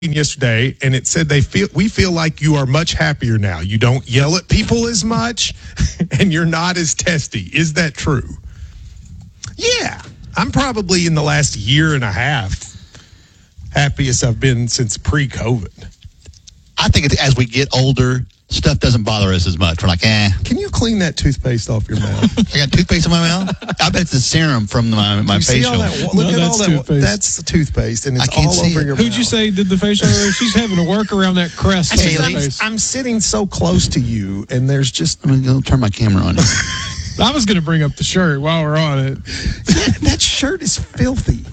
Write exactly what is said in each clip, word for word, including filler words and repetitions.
yesterday, and it said they feel we feel like you are much happier now. You don't yell at people as much, and you're not as testy. Is that true? Yeah, I'm probably in the last year and a half happiest I've been since pre-COVID. I think it, as we get older, stuff doesn't bother us as much. We're like, eh. Can you clean that toothpaste off your mouth? I got toothpaste in my mouth? I bet it's the serum from my, my you facial. See all that? Look no, at all that. Toothpaste. That's the toothpaste, and it's I can't all see over it. your Who'd mouth. you say did the facial? She's having to work around that crest. Actually, on her I'm, face. I'm sitting so close to you, and there's just... I'm going to go turn my camera on. I was going to bring up the shirt while we're on it. that, that shirt is filthy.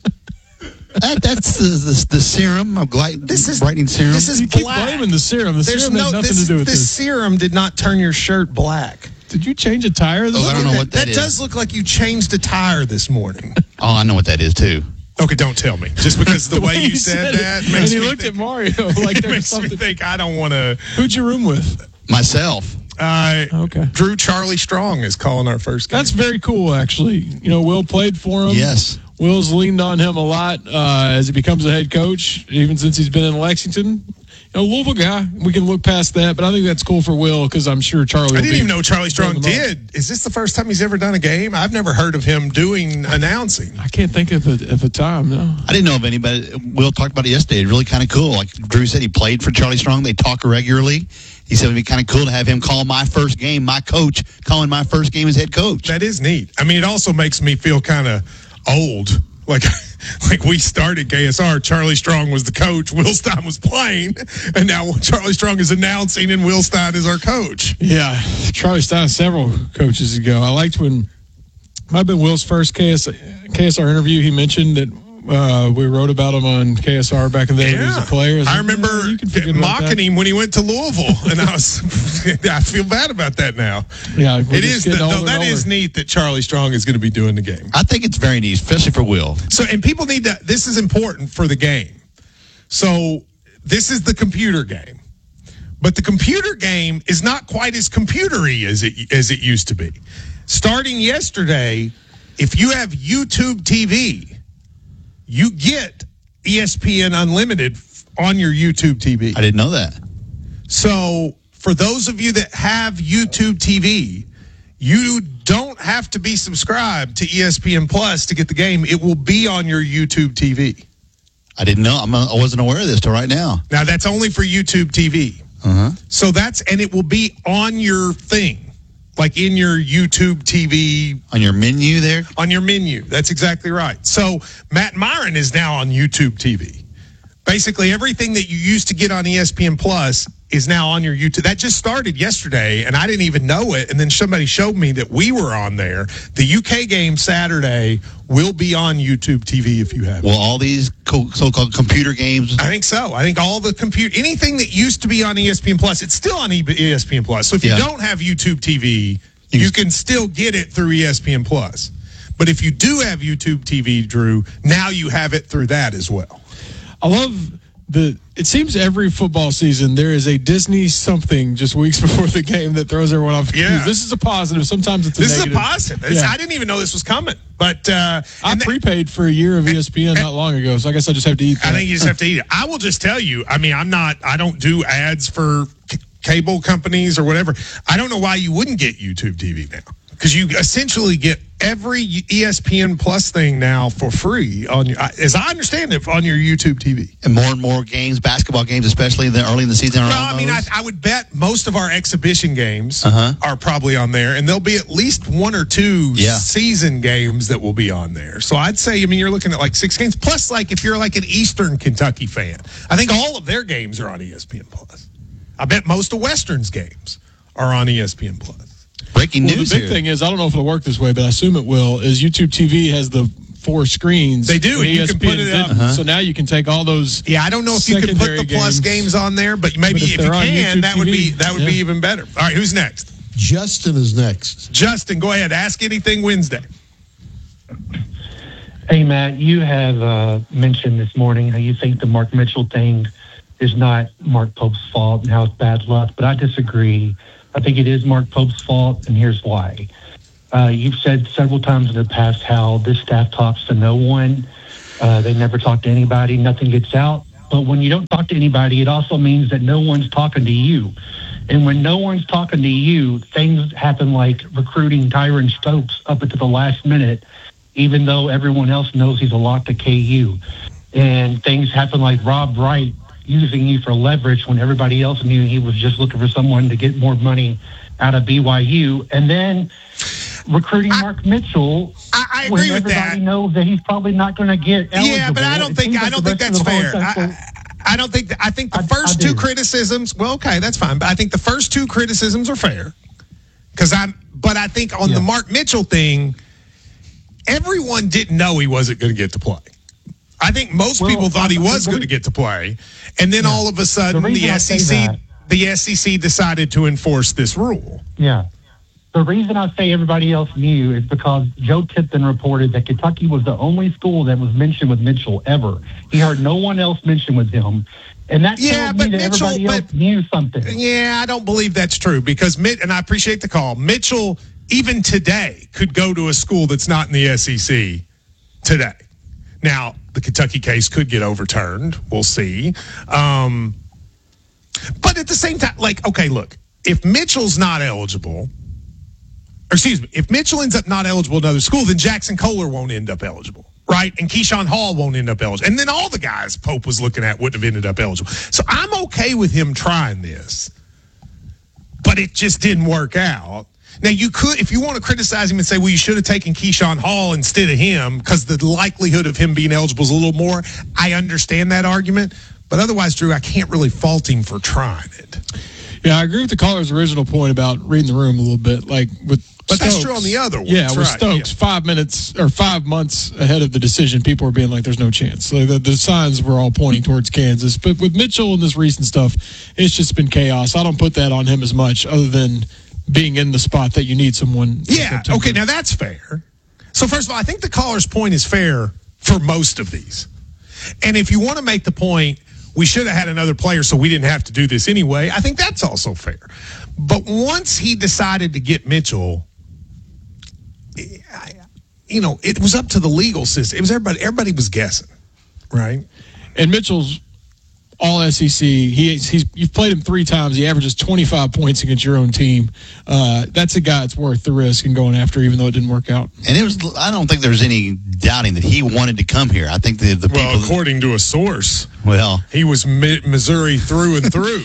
That, that's the, the the serum of glyc- This is brightening serum. This is You keep black. blaming the serum. The There's serum no has nothing this, to do with this this. serum did not turn your shirt black. Did you change a tire? This Oh, I don't know what that that is. does look like you changed a tire this morning. Oh, I know what that is too. Okay, don't tell me. Just because the, way, you said, it. that And makes he me looked think, at Mario like there was makes me something. think I don't want to. Who'd you room with? Myself. Uh, Okay. Drew Charlie Strong is calling our first game. That's very cool, actually. You know, Will played for him. Yes. Will's leaned on him a lot uh, as he becomes a head coach, even since he's been in Lexington. You know, Louisville guy. We can look past that, but I think that's cool for Will because I'm sure Charlie. I will didn't be even know Charlie Strong them did. Is this the first time he's ever done a game? I've never heard of him doing announcing. I can't think of a, of a time, no. I didn't know of anybody. Will talked about it yesterday. It's really kind of cool. Like Drew said, he played for Charlie Strong. They talk regularly. He said it would be kind of cool to have him call my first game, my coach, calling my first game as head coach. That is neat. I mean, it also makes me feel kind of old. Like, like we started K S R. Charlie Strong was the coach. Will Stein was playing. And now Charlie Strong is announcing and Will Stein is our coach. Yeah, Charlie Stein several coaches ago. I liked when, might have been Will's first K S, K S R interview. He mentioned that uh, we wrote about him on K S R back in the day when he was a player. I remember yeah, you can forget about mocking that. him when he went to Louisville. And I was, I feel bad about that now. Yeah, we're It just is, the, getting older no, that and is older. neat that Charlie Strong is going to be doing the game. I think it's very neat, especially for Will. So, and people need to, this is important for the game. So, this is the computer game. But the computer game is not quite as computery as it as it used to be. Starting yesterday, if you have YouTube T V, you get E S P N Unlimited on your YouTube T V. I didn't know that. So, for those of you that have YouTube T V, you don't have to be subscribed to E S P N Plus to get the game. It will be on your YouTube T V. I didn't know. I'm, I wasn't aware of this till right now. Now, that's only for YouTube T V. Uh-huh. So that's, and it will be on your thing, like in your YouTube T V, On your menu there? on your menu. That's exactly right. So Matt Myron is now on YouTube T V. Basically, everything that you used to get on E S P N Plus is now on your YouTube. That just started yesterday, and I didn't even know it. And then somebody showed me that we were on there. The U K game Saturday will be on YouTube T V if you have it. Well, all these co- so-called computer games. I think so. I think all the compute, anything that used to be on E S P N Plus, it's still on E S P N Plus. So if you Yeah. don't have YouTube T V, You you can- can still get it through E S P N Plus. But if you do have YouTube T V, Drew, now you have it through that as well. I love the. It seems every football season there is a Disney something just weeks before the game that throws everyone off. Yeah. This is a positive. Sometimes it's a This negative. is a positive. It's- Yeah. I didn't even know this was coming. But uh, I and th- prepaid for a year of E S P N not long ago, so I guess I just have to eat that. I think you just have to eat it. I will just tell you, I mean, I'm not, I don't do ads for c- cable companies or whatever. I don't know why you wouldn't get YouTube T V now. Because you essentially get every E S P N Plus thing now for free on your, as I understand it, on your YouTube T V. And more and more games, basketball games, especially in the early in the season. Are Well, on I mean, I, those. I would bet most of our exhibition games Uh-huh. are probably on there, and there'll be at least one or two Yeah. season games that will be on there. So I'd say, I mean, you're looking at like six games. Plus, like if you're like an Eastern Kentucky fan, I think all of their games are on E S P N Plus. I bet most of Western's games are on E S P N Plus. Breaking Well, news the big here. thing is, I don't know if it'll work this way, but I assume it will, is YouTube T V has the four screens. They do, and and you can put it didn't. up. Uh-huh. So now you can take all those. Yeah, I don't know if you can put Secondary the Plus games. games on there, but maybe But if if, you they're on can, YouTube that would T V, be that would be yeah. even better. All right, who's next? Justin is next. Justin, go ahead. Ask anything Wednesday. Hey, Matt, you have uh, mentioned this morning how you think the Mark Mitchell thing is not Mark Pope's fault and how it's bad luck, but I disagree. I think it is Mark Pope's fault, and here's why. Uh, you've said several times in the past how this staff talks to no one. Uh, they never talk to anybody. Nothing gets out. But when you don't talk to anybody, it also means that no one's talking to you. And when no one's talking to you, things happen like recruiting Tyron Stokes up until the last minute, even though everyone else knows he's a lock to K U. And things happen like Rob Wright using you for leverage when everybody else knew he was just looking for someone to get more money out of B Y U. And then recruiting I, Mark Mitchell. I, I agree when with that. Everybody knows that he's probably not going to get eligible. Yeah, but I don't think I don't think that's fair. I, I don't think I think the I, first I two criticisms. Well, okay, that's fine. But I think the first two criticisms are fair. Because I'm. But I think on yeah. the Mark Mitchell thing, everyone didn't know he wasn't going to get to play. I think most well, people thought he was going to get to play, and then yeah. all of a sudden the, the S E C the S E C decided to enforce this rule. Yeah. The reason I say everybody else knew is because Joe Tipton reported that Kentucky was the only school that was mentioned with Mitchell ever. He heard no one else mention with him. And that yeah, tells but me that Mitchell, everybody else but, knew something. Yeah, I don't believe that's true because, Mitt, and I appreciate the call, Mitchell, even today, could go to a school that's not in the S E C today. Now, the Kentucky case could get overturned. We'll see. Um, but at the same time, like, okay, look, if Mitchell's not eligible, or excuse me, if Mitchell ends up not eligible at another school, then Jackson Kohler won't end up eligible, right? And Keyshawn Hall won't end up eligible. And then all the guys Pope was looking at wouldn't have ended up eligible. So I'm okay with him trying this, but it just didn't work out. Now, you could, if you want to criticize him and say, well, you should have taken Keyshawn Hall instead of him because the likelihood of him being eligible is a little more, I understand that argument. But otherwise, Drew, I can't really fault him for trying it. Yeah, I agree with the caller's original point about reading the room a little bit. Like with But Stokes, that's true on the other one. Yeah, with right. Stokes, yeah. five minutes or five months ahead of the decision, people were being like, there's no chance. So the, the signs were all pointing towards Kansas. But with Mitchell and this recent stuff, it's just been chaos. I don't put that on him as much other than being in the spot that you need someone. Yeah, okay, now that's fair. So first of all, I think the caller's point is fair for most of these. And if you want to make the point, we should have had another player so we didn't have to do this anyway, I think that's also fair. But once he decided to get Mitchell, you know, it was up to the legal system. It was everybody, everybody was guessing, right? And Mitchell's all S E C. He, he's you've played him three times. He averages twenty-five points against your own team. Uh, that's a guy that's worth the risk and going after, even though it didn't work out. And it was. I don't think there's any doubting that he wanted to come here. I think the the well, people. according to a source, well, he was Mi- Missouri through and through.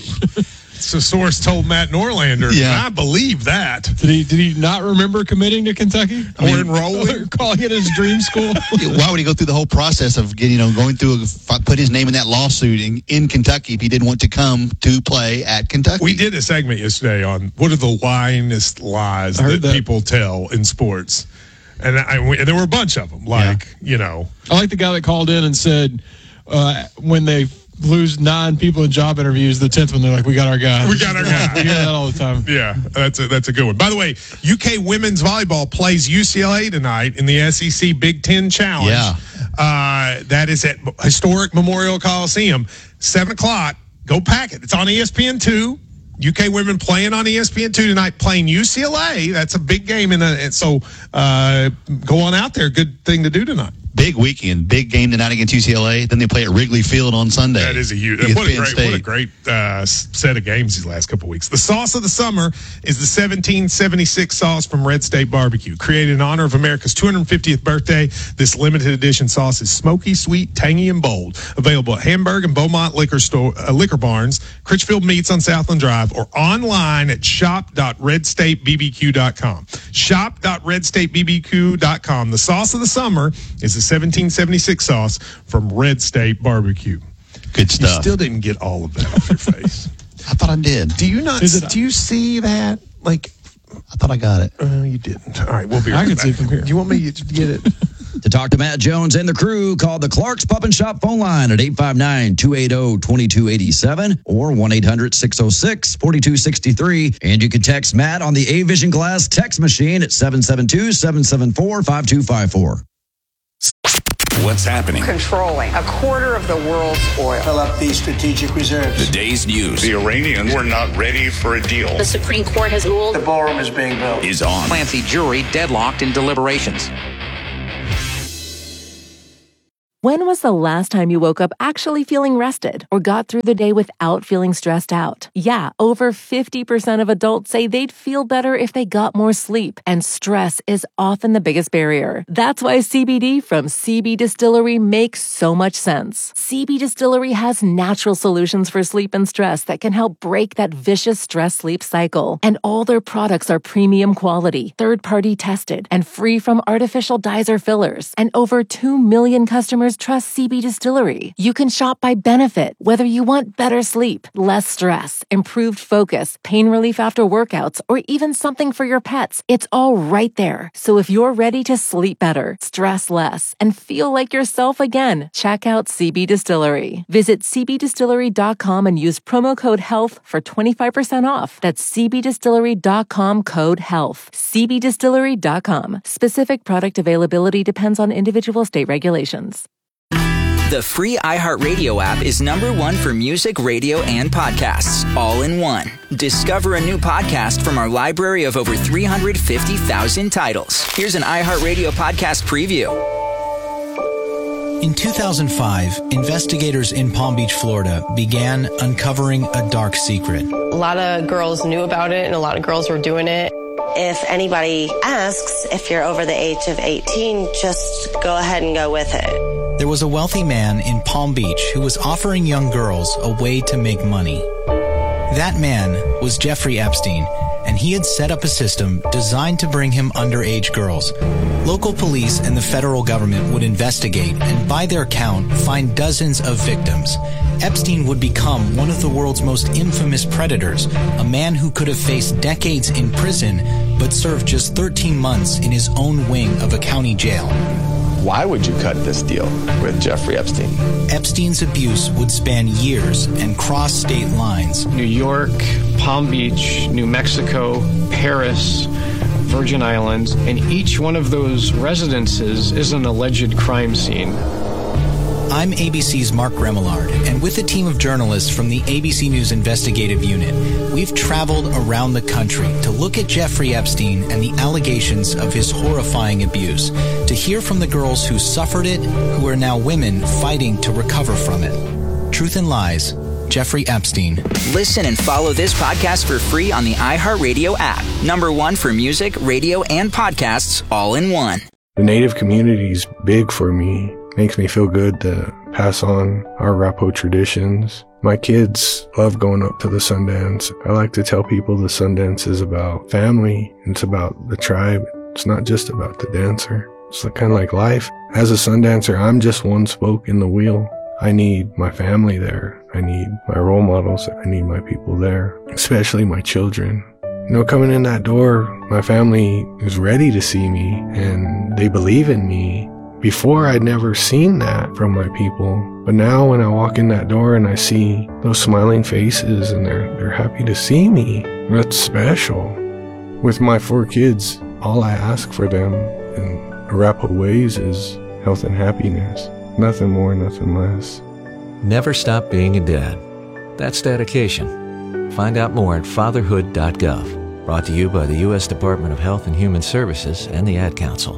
So source told Matt Norlander. Yeah, I believe that. Did he? Did he not remember committing to Kentucky or I mean, enrolling, or calling it his dream school? Why would he go through the whole process of getting, you know, going through, a, put his name in that lawsuit in, in Kentucky if he didn't want to come to play at Kentucky? We did a segment yesterday on what are the lyingest lies that, that people tell in sports, and, I, and there were a bunch of them. Like yeah. you know, I like the guy that called in and said uh, when they lose nine people in job interviews, the tenth one they're like, we got our guy. We got our guy. We hear that all the time. Yeah, that's a, that's a good one. By the way, U K women's volleyball plays U C L A tonight in the S E C Big Ten Challenge. Yeah. Uh, that is at historic Memorial Coliseum, seven o'clock. Go pack it. It's on E S P N two. U K women playing on E S P N two tonight, playing U C L A. That's a big game, and, and so uh, go on out there. Good thing to do tonight. Big weekend, big game tonight against U C L A. Then they play at Wrigley Field on Sunday. That is a huge. What a, great, what a great uh, set of games these last couple of weeks. The sauce of the summer is the seventeen seventy-six sauce from Red State Barbecue, created in honor of America's two hundred fiftieth birthday. This limited edition sauce is smoky, sweet, tangy, and bold. Available at Hamburg and Beaumont Liquor Store, uh, Liquor Barns, Critchfield Meats on Southland Drive, or online at shop dot red state b b q dot com. shop dot red state b b q dot com. The sauce of the summer is the seventeen seventy-six sauce from Red State Barbecue. Good stuff. You still didn't get all of that off your face. I thought I did. Do you not? Do you see that? Like, I thought I got it. Uh, you didn't. All right, we'll be right I can back. see from here. Do you want me to get it? To talk to Matt Jones and the crew, call the Clark's Pub and Shop phone line at eight five nine, two eight zero, two two eight seven or one eight hundred, six oh six, four two six three. And you can text Matt on the A-Vision Glass text machine at seven seven two, seven seven four, five two five four. What's happening? Controlling a quarter of the world's oil. Fill up these strategic reserves. The day's news. The Iranians were not ready for a deal. The Supreme Court has ruled. The ballroom is being built. Is on. Clancy jury deadlocked in deliberations. When was the last time you woke up actually feeling rested or got through the day without feeling stressed out? Yeah, over fifty percent of adults say they'd feel better if they got more sleep, and stress is often the biggest barrier. That's why C B D from C B Distillery makes so much sense. C B Distillery has natural solutions for sleep and stress that can help break that vicious stress-sleep cycle. And all their products are premium quality, third-party tested, and free from artificial dyes or fillers. And over two million customers trust C B Distillery. You can shop by benefit, whether you want better sleep, less stress, improved focus, pain relief after workouts, or even something for your pets. It's all right there. So if you're ready to sleep better, stress less, and feel like yourself again, check out C B Distillery. Visit c b distillery dot com and use promo code HEALTH for twenty-five percent off. That's c b distillery dot com code HEALTH. c b distillery dot com. Specific product availability depends on individual state regulations. The free iHeartRadio app is number one for music, radio, and podcasts, all in one. Discover a new podcast from our library of over three hundred fifty thousand titles. Here's an iHeartRadio podcast preview. In two thousand five, investigators in Palm Beach, Florida, began uncovering a dark secret. A lot of girls knew about it, and a lot of girls were doing it. If anybody asks if you're over the age of eighteen, just go ahead and go with it. There was a wealthy man in Palm Beach who was offering young girls a way to make money. That man was Jeffrey Epstein, and he had set up a system designed to bring him underage girls. Local police and the federal government would investigate and, by their count, find dozens of victims. Epstein would become one of the world's most infamous predators, a man who could have faced decades in prison but served just thirteen months in his own wing of a county jail. Why would you cut this deal with Jeffrey Epstein? Epstein's abuse would span years and cross state lines. New York, Palm Beach, New Mexico, Paris, Virgin Islands, and each one of those residences is an alleged crime scene. I'm A B C's Mark Remillard, and with a team of journalists from the A B C News Investigative Unit, we've traveled around the country to look at Jeffrey Epstein and the allegations of his horrifying abuse, to hear from the girls who suffered it, who are now women fighting to recover from it. Truth and Lies, Jeffrey Epstein. Listen and follow this podcast for free on the iHeartRadio app. Number one for music, radio, and podcasts, all in one. The Native community is big for me. Makes me feel good to pass on our Rapo traditions. My kids love going up to the Sundance. I like to tell people the Sundance is about family. It's about the tribe. It's not just about the dancer. It's kind of like life. As a Sundancer, I'm just one spoke in the wheel. I need my family there. I need my role models. I need my people there, especially my children. You know, coming in that door, my family is ready to see me and they believe in me. Before, I'd never seen that from my people. But now when I walk in that door and I see those smiling faces and they're, they're happy to see me, that's special. With my four kids, all I ask for them in Arapaho ways is health and happiness. Nothing more, nothing less. Never stop being a dad. That's dedication. Find out more at fatherhood dot gov. Brought to you by the U S Department of Health and Human Services and the Ad Council.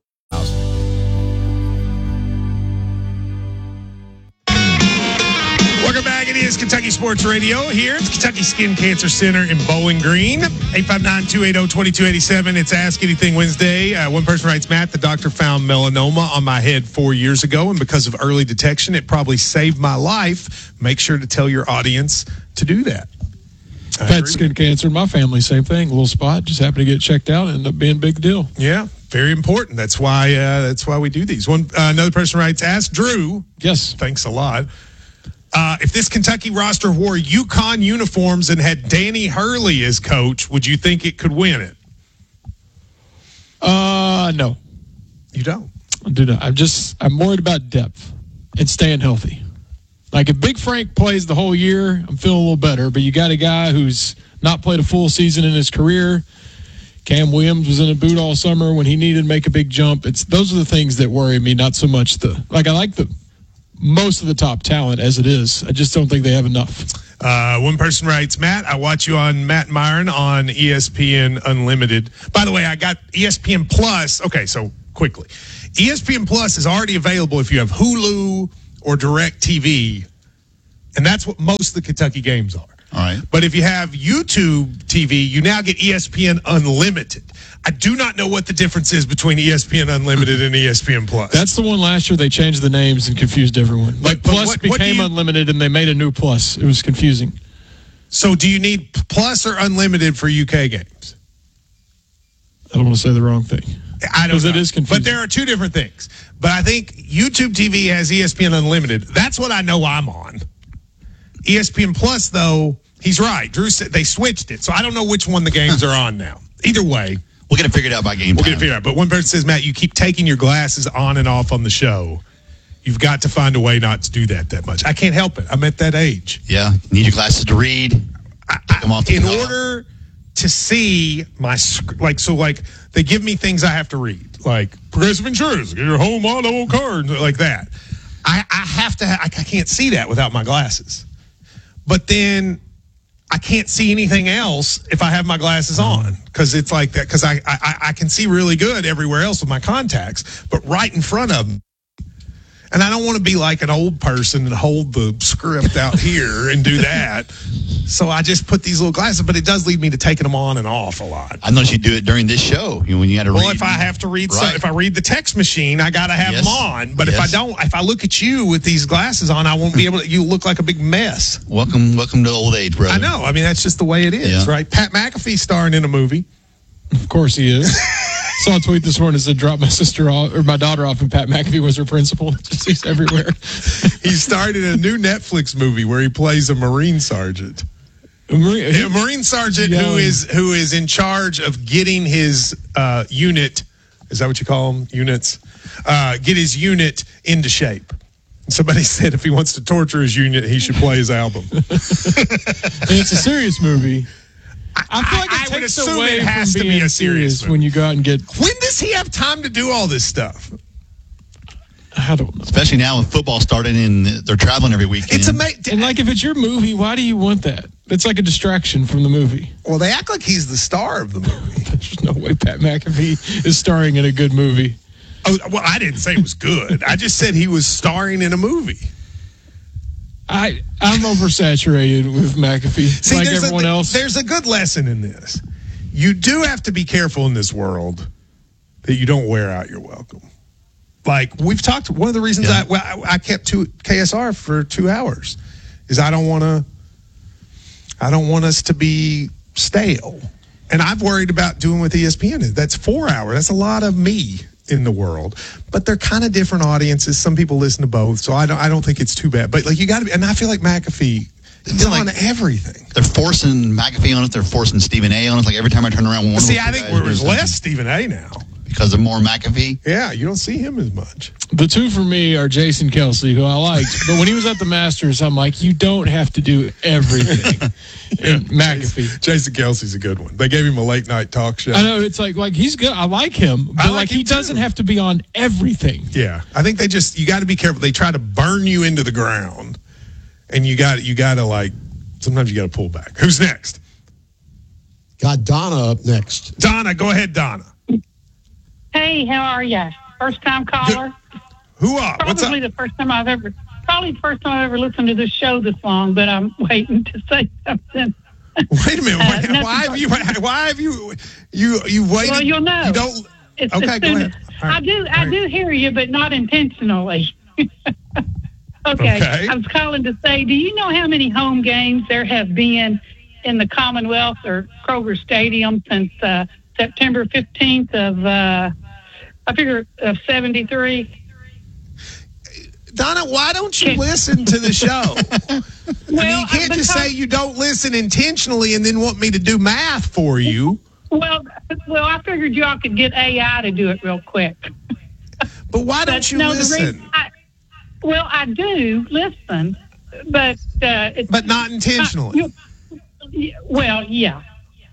Welcome back. It is Kentucky Sports Radio here. It's Kentucky Skin Cancer Center in Bowling Green. eight five nine, two eight zero, two two eight seven. It's Ask Anything Wednesday. Uh, one person writes, Matt, the doctor found melanoma on my head four years ago, and because of early detection, it probably saved my life. Make sure to tell your audience to do that. I had skin cancer in my family, same thing. A little spot, just happened to get checked out and ended up being a big deal. Yeah, very important. That's why uh, that's why we do these. One uh, Another person writes, Ask Drew. Yes. Thanks a lot. Uh, if this Kentucky roster wore UConn uniforms and had Danny Hurley as coach, would you think it could win it? Uh, no. You don't? I do not. I'm just, I'm worried about depth and staying healthy. Like if Big Frank plays the whole year, I'm feeling a little better, but you got a guy who's not played a full season in his career. Cam Williams was in a boot all summer when he needed to make a big jump. It's those are the things that worry me, not so much the, like I like the, most of the top talent as it is. I just don't think they have enough. Uh, one person writes, Matt, I watch you on Matt Myron on E S P N Unlimited. By the way, I got E S P N Plus. Okay, so quickly. E S P N Plus is already available if you have Hulu or DirecTV, and that's what most of the Kentucky games are. All right. But if you have YouTube T V, you now get E S P N Unlimited. I do not know what the difference is between E S P N Unlimited and E S P N Plus. That's the one last year they changed the names and confused everyone. Like But- but Plus what- what do became you- Unlimited and they made a new Plus. It was confusing. So do you need Plus or Unlimited for U K games? I don't want to say the wrong thing. I don't Because know. it is confusing. But there are two different things. But I think YouTube T V has E S P N Unlimited. That's what I know I'm on. E S P N Plus, though, he's right. Drew said they switched it. So I don't know which one the games are on now. Either way. We'll get it figured out by game We'll time. get it figured out. But one person says, Matt, you keep taking your glasses on and off on the show. You've got to find a way not to do that that much. I can't help it. I'm at that age. Yeah. Need your glasses to read. Take them off the In pillow. order to see my, sc- like, so like they give me things I have to read, like Progressive Insurance, get your home auto card, like that. I, I have to, ha- I, I can't see that without my glasses. But then I can't see anything else if I have my glasses on, because it's like that, because I, I, I can see really good everywhere else with my contacts, but right in front of them. And I don't want to be like an old person and hold the script out here and do that. So I just put these little glasses, but it does lead me to taking them on and off a lot. I noticed you do it during this show, you know, when you had to Well, read. if I have to read, Right. some, if I read the text machine, I got to have Yes. them on. But if I Yes. don't, if I look at you with these glasses on, I won't be able to. You look like a big mess. Welcome, welcome to old age, brother. I know. I mean, that's just the way it is, Yeah. right? Pat McAfee starring in a movie. Of course he is. Saw a tweet this morning that said, drop my sister off, or my daughter off, and Pat McAfee was her principal. Just he's everywhere. He starred in a new Netflix movie where he plays a Marine sergeant. A Marine, A Marine sergeant who Yelling. is who is in charge of getting his uh, unit. Is that what you call them? Units. Uh, get his unit into shape. Somebody said if he wants to torture his unit, he should play his album. And it's a serious movie. I feel like it I- I would takes assume away it has from to be being a serious serious when you go out and get. When does he have time to do all this stuff? I don't know. Especially now with football starting and they're traveling every weekend. It's amazing. And like, if it's your movie, why do you want that? It's like a distraction from the movie. Well, they act like he's the star of the movie. There's no way Pat McAfee is starring in a good movie. Oh, well, I didn't say it was good. I just said he was starring in a movie. I I'm oversaturated with McAfee, See, like there's everyone a, else. There's a good lesson in this. You do have to be careful in this world that you don't wear out your welcome. Like we've talked, one of the reasons Yeah. I, well, I I kept two K S R for two hours is I don't want to. I don't want us to be stale, and I've worried about doing with E S P N. That's four hours. That's a lot of me in the world, but they're kind of different audiences. Some people listen to both, so I don't. I don't think it's too bad. But like you got to be, and I feel like McAfee is like- on everything. They're forcing McAfee on it. They're forcing Stephen A on it. Like every time I turn around, one of See, those I think guys there's does less something. Stephen A now. Because of more McAfee. Yeah, you don't see him as much. The two for me are Jason Kelsey, who I liked, but when he was at the Masters, I'm like, you don't have to do everything. And McAfee. Jason Kelsey's a good one. They gave him a late night talk show. I know it's like like he's good. I like him, but I like like him he too. doesn't have to be on everything. Yeah, I think they just you got to be careful. They try to burn you into the ground, and you got you got to like sometimes you got to pull back. Who's next? Got Donna up next. Donna, go ahead, Donna. Hey, how are you? First time caller? Who up? What's up? Probably the first time I've ever, probably the first time I've ever listened to this show this long, but I'm waiting to say something. Wait a minute. Uh, Wait, nothing why have you? Why have you? You you waited? Well, you'll know. You don't. It's, Okay, as go soon ahead. as- All right. I do, I All do hear you, but not intentionally. okay. Okay. I was calling to say, do you know how many home games there have been in the Commonwealth or Kroger Stadium since uh, September fifteenth of, uh, I figure, of seventy-three? Donna, why don't you listen to the show? I mean, Well, you can't just because- say you don't listen intentionally and then want me to do math for you. Well, well, I figured y'all could get A I to do it real quick. But why don't But you no, the listen? reason I, well, I do listen, but uh, it's But not intentionally. not- you- well, yeah.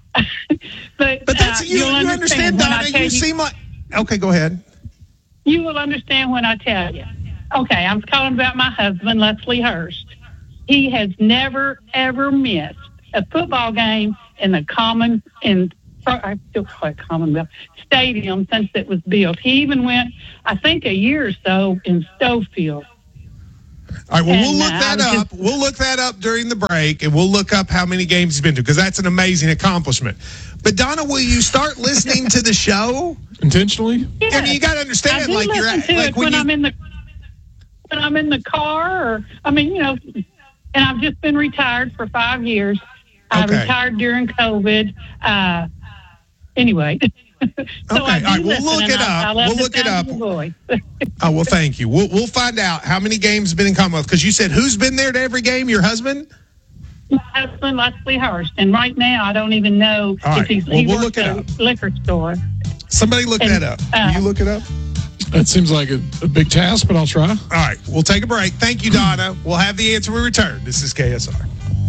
but But that's uh, you. you'll You understand, when I Donna? tell You seem like. Okay, go ahead. You will understand when I tell you. Okay, I'm calling about my husband, Leslie Hurst. He has never, ever missed a football game in the common in I still call it Commonwealth Stadium since it was built. He even went, I think, a year or so in Schofield. All right, well, And, we'll look uh, that I was up. We'll look that up during the break, and we'll look up how many games he's been to, because that's an amazing accomplishment. But, Donna, will you start listening to the show? Intentionally? Yes. I mean, you got to understand, I do like, you're listen at, to like it when, when you, I'm in the when I'm in the car, or I mean, you know, and I've just been retired for five years. I Okay. retired during COVID. Uh, anyway. So Okay, I all do right, we'll listen, look and it I- up. I love We'll the look it sound up. of your voice. Oh, well, thank you. We'll, we'll find out how many games have been in Commonwealth, because you said who's been there to every game? Your husband? My husband, Leslie Hurst, and right now I don't even know All if right, he's well, he we'll works look it at up. a liquor store. Somebody look And, that up. uh, Will you look it up? That seems like a, a big task, but I'll try. All right, we'll take a break. Thank you, Donna. We'll have the answer when we return. This is K S R.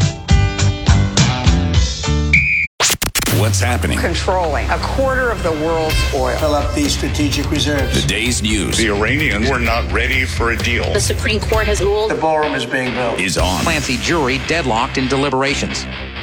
What's happening? Controlling a quarter of the world's oil. Fill up these strategic reserves. The day's news The Iranians were not ready for a deal. The Supreme Court has ruled The ballroom is being built. is on. Clancy jury deadlocked in deliberations.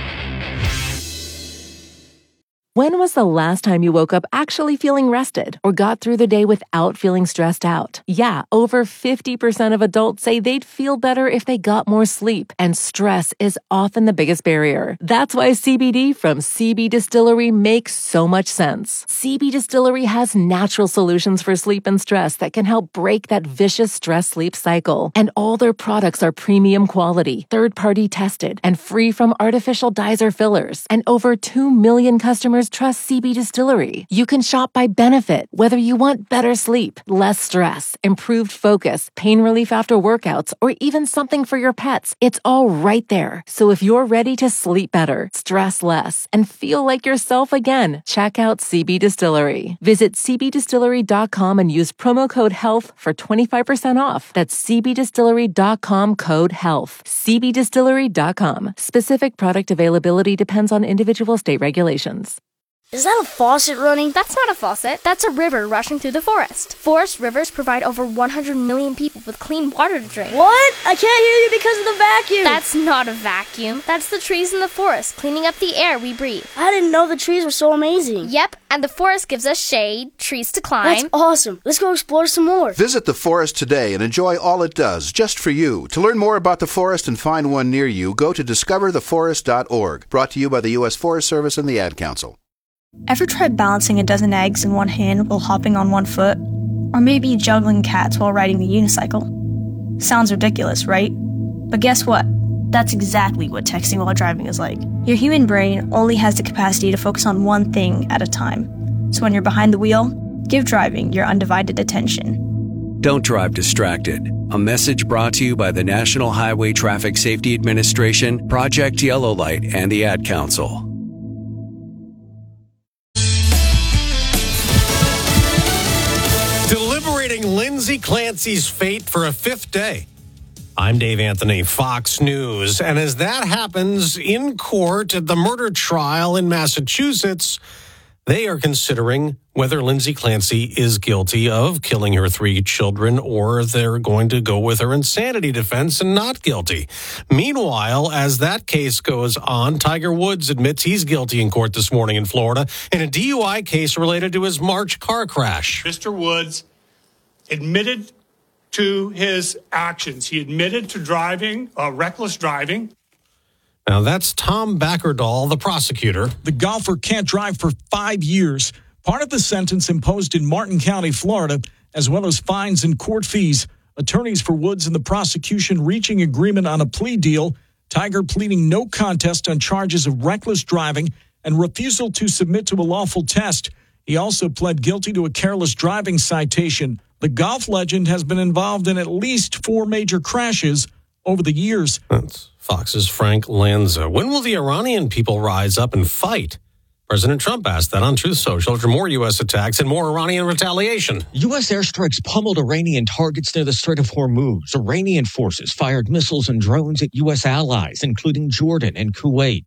When was the last time you woke up actually feeling rested or got through the day without feeling stressed out? Yeah, over fifty percent of adults say they'd feel better if they got more sleep, and stress is often the biggest barrier. That's why C B D from C B Distillery makes so much sense. C B Distillery has natural solutions for sleep and stress that can help break that vicious stress-sleep cycle. And all their products are premium quality, third-party tested, and free from artificial dyes or fillers. And over two million customers trust C B Distillery. You can shop by benefit, whether you want better sleep, less stress, improved focus, pain relief after workouts, or even something for your pets. It's all right there. So if you're ready to sleep better, stress less, and feel like yourself again, check out C B Distillery. Visit c b distillery dot com and use promo code HEALTH for twenty-five percent off. That's c b distillery dot com code HEALTH. c b distillery dot com. Specific product availability depends on individual state regulations. Is that a faucet running? That's not a faucet. That's a river rushing through the forest. Forest rivers provide over one hundred million people with clean water to drink. What? I can't hear you because of the vacuum. That's not a vacuum. That's the trees in the forest cleaning up the air we breathe. I didn't know the trees were so amazing. Yep, and the forest gives us shade, trees to climb. That's awesome. Let's go explore some more. Visit the forest today and enjoy all it does, just for you. To learn more about the forest and find one near you, go to discover the forest dot org. Brought to you by the U S Forest Service and the Ad Council. Ever tried balancing a dozen eggs in one hand while hopping on one foot? Or maybe juggling cats while riding the unicycle? Sounds ridiculous, right? But guess what? That's exactly what texting while driving is like. Your human brain only has the capacity to focus on one thing at a time. So when you're behind the wheel, give driving your undivided attention. Don't drive distracted. A message brought to you by the National Highway Traffic Safety Administration, Project Yellow Light, and the Ad Council. Deliberating Lindsay Clancy's fate for a fifth day. I'm Dave Anthony, Fox News. And as that happens in court at the murder trial in Massachusetts, they are considering whether Lindsay Clancy is guilty of killing her three children, or they're going to go with her insanity defense and not guilty. Meanwhile, as that case goes on, Tiger Woods admits he's guilty in court this morning in Florida in a D U I case related to his March car crash. Mister Woods admitted to his actions. He admitted to driving, uh, reckless driving. Now, that's Tom Backerdahl, the prosecutor. The golfer can't drive for five years. Part of the sentence imposed in Martin County, Florida, as well as fines and court fees. Attorneys for Woods and the prosecution reaching agreement on a plea deal. Tiger pleading no contest on charges of reckless driving and refusal to submit to a lawful test. He also pled guilty to a careless driving citation. The golf legend has been involved in at least four major crashes over the years. That's Fox's Frank Lanza. When will the Iranian people rise up and fight? President Trump asked that on Truth Social after more U S attacks and more Iranian retaliation. U S airstrikes pummeled Iranian targets near the Strait of Hormuz. Iranian forces fired missiles and drones at U S allies, including Jordan and Kuwait.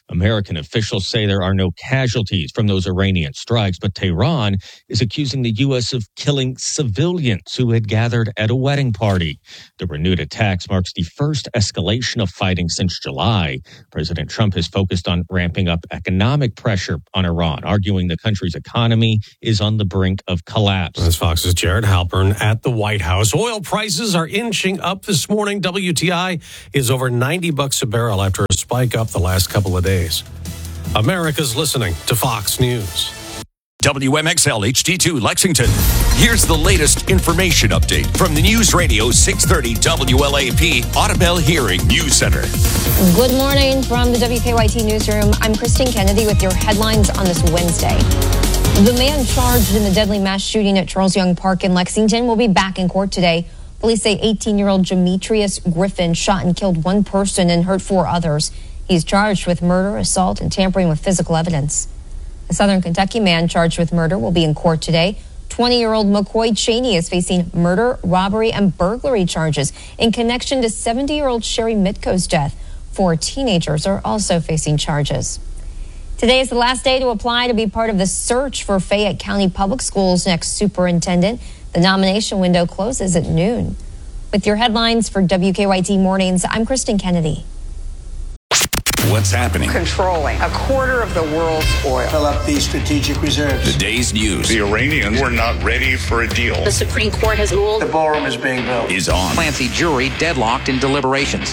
American officials say there are no casualties from those Iranian strikes, but Tehran is accusing the U S of killing civilians who had gathered at a wedding party. The renewed attacks marks the first escalation of fighting since July. President Trump has focused on ramping up economic pressure on Iran, arguing the country's economy is on the brink of collapse. That's Fox's Jared Halpern at the White House. Oil prices are inching up this morning. W T I is over ninety bucks a barrel after a spike up the last couple of days. America's listening to Fox News. W M X L H D two Lexington. Here's the latest information update from the News Radio six thirty W L A P Audubell Hearing News Center. Good morning from the W K Y T newsroom. I'm Christine Kennedy with your headlines on this Wednesday. The man charged in the deadly mass shooting at Charles Young Park in Lexington will be back in court today. Police say eighteen-year-old Demetrius Griffin shot and killed one person and hurt four others. He's charged with murder, assault, and tampering with physical evidence. A Southern Kentucky man charged with murder will be in court today. twenty-year-old McCoy Cheney is facing murder, robbery, and burglary charges in connection to seventy-year-old Sherry Mitko's death. Four teenagers are also facing charges. Today is the last day to apply to be part of the search for Fayette County Public Schools' next superintendent. The nomination window closes at noon. With your headlines for W K Y T Mornings, I'm Kristen Kennedy. What's happening? Controlling a quarter of the world's oil. Fill up these strategic reserves. The day's news. The Iranians were not ready for a deal. The Supreme Court has ruled The ballroom is being built. Is on. Clancy jury deadlocked in deliberations.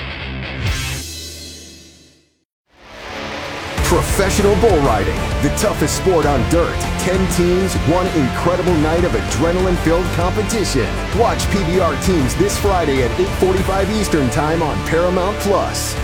Professional bull riding, the toughest sport on dirt. Ten teams, one incredible night of adrenaline-filled competition. Watch P B R teams this Friday at eight forty-five Eastern Time on Paramount Plus.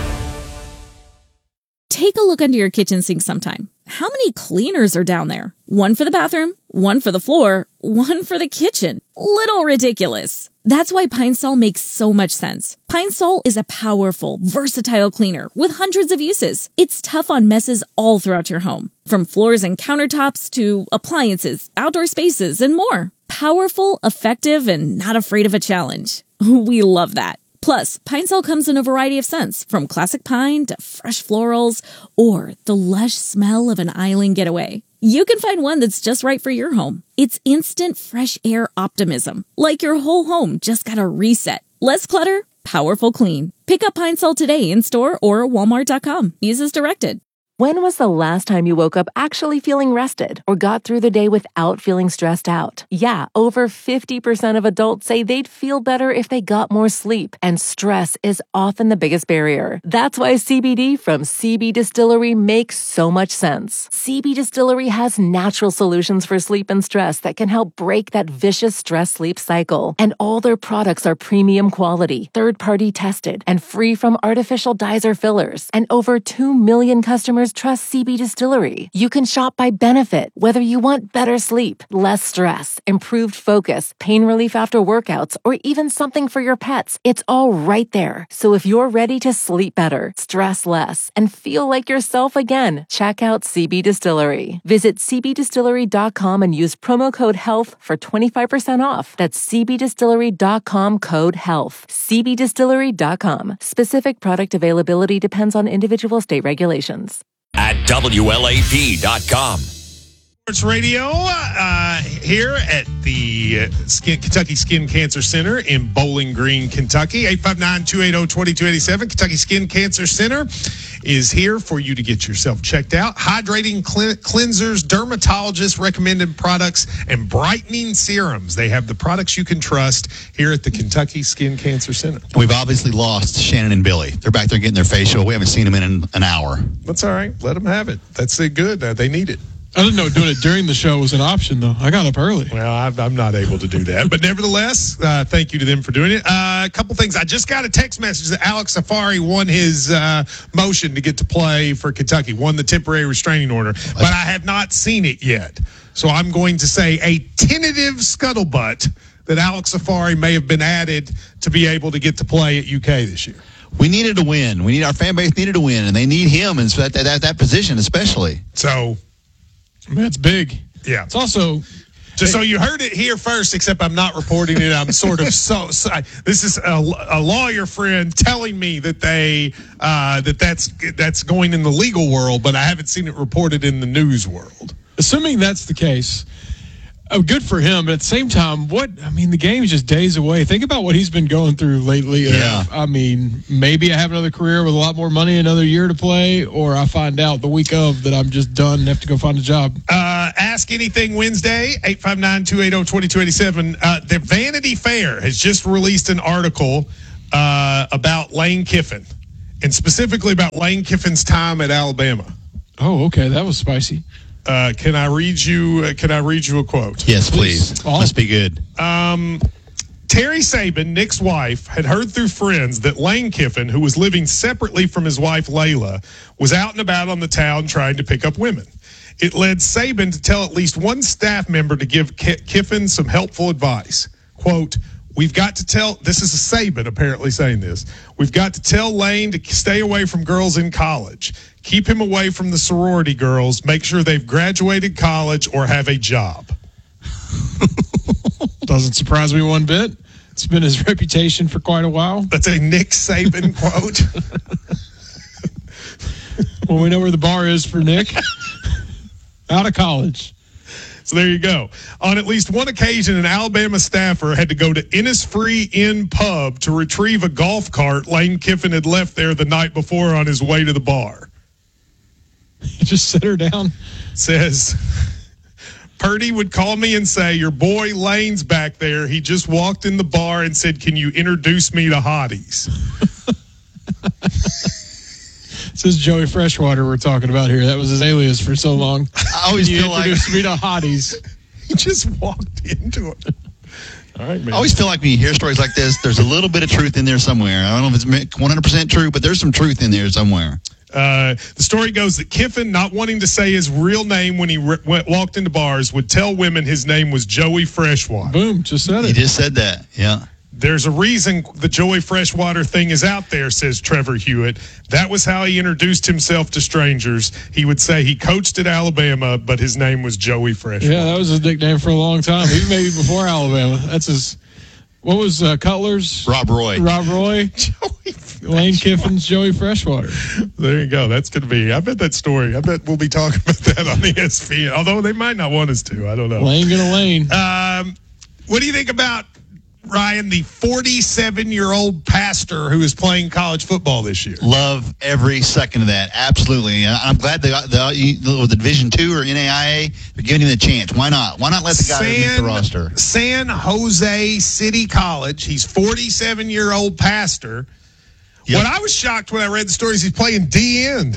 Take a look under your kitchen sink sometime. How many cleaners are down there? One for the bathroom, one for the floor, one for the kitchen. Little ridiculous. That's why Pine Sol makes so much sense. Pine Sol is a powerful, versatile cleaner with hundreds of uses. It's tough on messes all throughout your home, from floors and countertops to appliances, outdoor spaces, and more. Powerful, effective, and not afraid of a challenge. We love that. Plus, Pine Sol comes in a variety of scents, from classic pine to fresh florals or the lush smell of an island getaway. You can find one that's just right for your home. It's instant fresh air optimism, like your whole home just got a reset. Less clutter, powerful clean. Pick up Pine Sol today in store or walmart dot com. Use as directed. When was the last time you woke up actually feeling rested or got through the day without feeling stressed out? Yeah, over fifty percent of adults say they'd feel better if they got more sleep, and stress is often the biggest barrier. That's why C B D from C B Distillery makes so much sense. C B Distillery has natural solutions for sleep and stress that can help break that vicious stress-sleep cycle. And all their products are premium quality, third-party tested, and free from artificial dyes or fillers. And over two million customers trust C B Distillery. You can shop by benefit, whether you want better sleep, less stress, improved focus, pain relief after workouts, or even something for your pets. It's all right there. So if you're ready to sleep better, stress less, and feel like yourself again, check out C B Distillery. Visit c b distillery dot com and use promo code HEALTH for twenty-five percent off. That's c b distillery dot com code HEALTH. c b distillery dot com. Specific product availability depends on individual state regulations. At W L A P dot com. Sports Radio uh, here at the Skin, Kentucky Skin Cancer Center in Bowling Green, Kentucky. eight five nine, two eight zero, two two eight seven. Kentucky Skin Cancer Center is here for you to get yourself checked out. Hydrating clean, cleansers, dermatologist recommended products, and brightening serums. They have the products you can trust here at the Kentucky Skin Cancer Center. We've obviously lost Shannon and Billy. They're back there getting their facial. We haven't seen them in an, an hour. That's all right. Let them have it. That's uh, good. Uh, they need it. I didn't know doing it during the show was an option, though. I got up early. Well, I'm, I'm not able to do that. But nevertheless, uh, thank you to them for doing it. Uh, a couple things. I just got a text message that Alex Safari won his uh, motion to get to play for Kentucky, won the temporary restraining order. But I have not seen it yet. So I'm going to say a tentative scuttlebutt that Alex Safari may have been added to be able to get to play at U K this year. We needed to win. We need our fan base needed to win, and they need him in that, that, that position especially. So... That's big. Yeah. It's also, Just so you heard it here first, except I'm not reporting it. I'm sort of so. so I, this is a, a lawyer friend telling me that they uh, that that's that's going in the legal world, but I haven't seen it reported in the news world. Assuming that's the case, oh, good for him. But at the same time, what I mean, the game is just days away. Think about what he's been going through lately. Yeah. Uh, I mean, maybe I have another career with a lot more money, another year to play, or I find out the week of that I'm just done and have to go find a job. Uh, Ask Anything Wednesday, eight five nine, two eight zero, two two eight seven. Uh, the Vanity Fair has just released an article uh, about Lane Kiffin, and specifically about Lane Kiffin's time at Alabama. Oh, okay. That was spicy. Uh, can I read you? Uh, can I read you a quote? Yes, please. Oh. Must be good. Um, Terry Saban, Nick's wife, had heard through friends that Lane Kiffin, who was living separately from his wife Layla, was out and about on the town trying to pick up women. It led Saban to tell at least one staff member to give K- Kiffin some helpful advice. Quote, "We've got to tell," this is a Saban apparently saying this, "we've got to tell Lane to stay away from girls in college. Keep him away from the sorority girls. Make sure they've graduated college or have a job." Doesn't surprise me one bit. It's been his reputation for quite a while. That's a Nick Saban quote. Well, we know where the bar is for Nick. Out of college. So there you go. On at least one occasion, an Alabama staffer had to go to Innisfree Inn Pub to retrieve a golf cart Lane Kiffin had left there the night before on his way to the bar. He just set her down. Says, Purdy would call me and say, "Your boy Lane's back there. He just walked in the bar and said, 'Can you introduce me to hotties?'" This is Joey Freshwater we're talking about here. That was his alias for so long. I always he feel like introduced me to hotties. He just walked into it. All right, man. I always feel like when you hear stories like this, there's a little bit of truth in there somewhere. I don't know if it's one hundred percent true, but there's some truth in there somewhere. Uh, the story goes that Kiffin, not wanting to say his real name when he re- went, walked into bars, would tell women his name was Joey Freshwater. Boom, just said it. He just said that, yeah. There's a reason the Joey Freshwater thing is out there, says Trevor Hewitt. That was how he introduced himself to strangers. He would say he coached at Alabama, but his name was Joey Freshwater. Yeah, that was his nickname for a long time, even maybe before Alabama. That's his. What was uh, Cutler's? Rob Roy. Rob Roy. Joey Lane Kiffin's Joey Freshwater. There you go. That's going to be, I bet that story, I bet we'll be talking about that on E S P N, although they might not want us to. I don't know. Lane gonna Lane. Um, what do you think about, Ryan, the forty-seven-year-old pastor who is playing college football this year? Love every second of that. Absolutely. I'm glad they got the, the, the Division Two or N A I A, they're giving him the chance. Why not? Why not let the guy San, make the roster? San Jose City College. He's forty-seven-year-old pastor. Yep. What I was shocked when I read the stories, he's playing D end.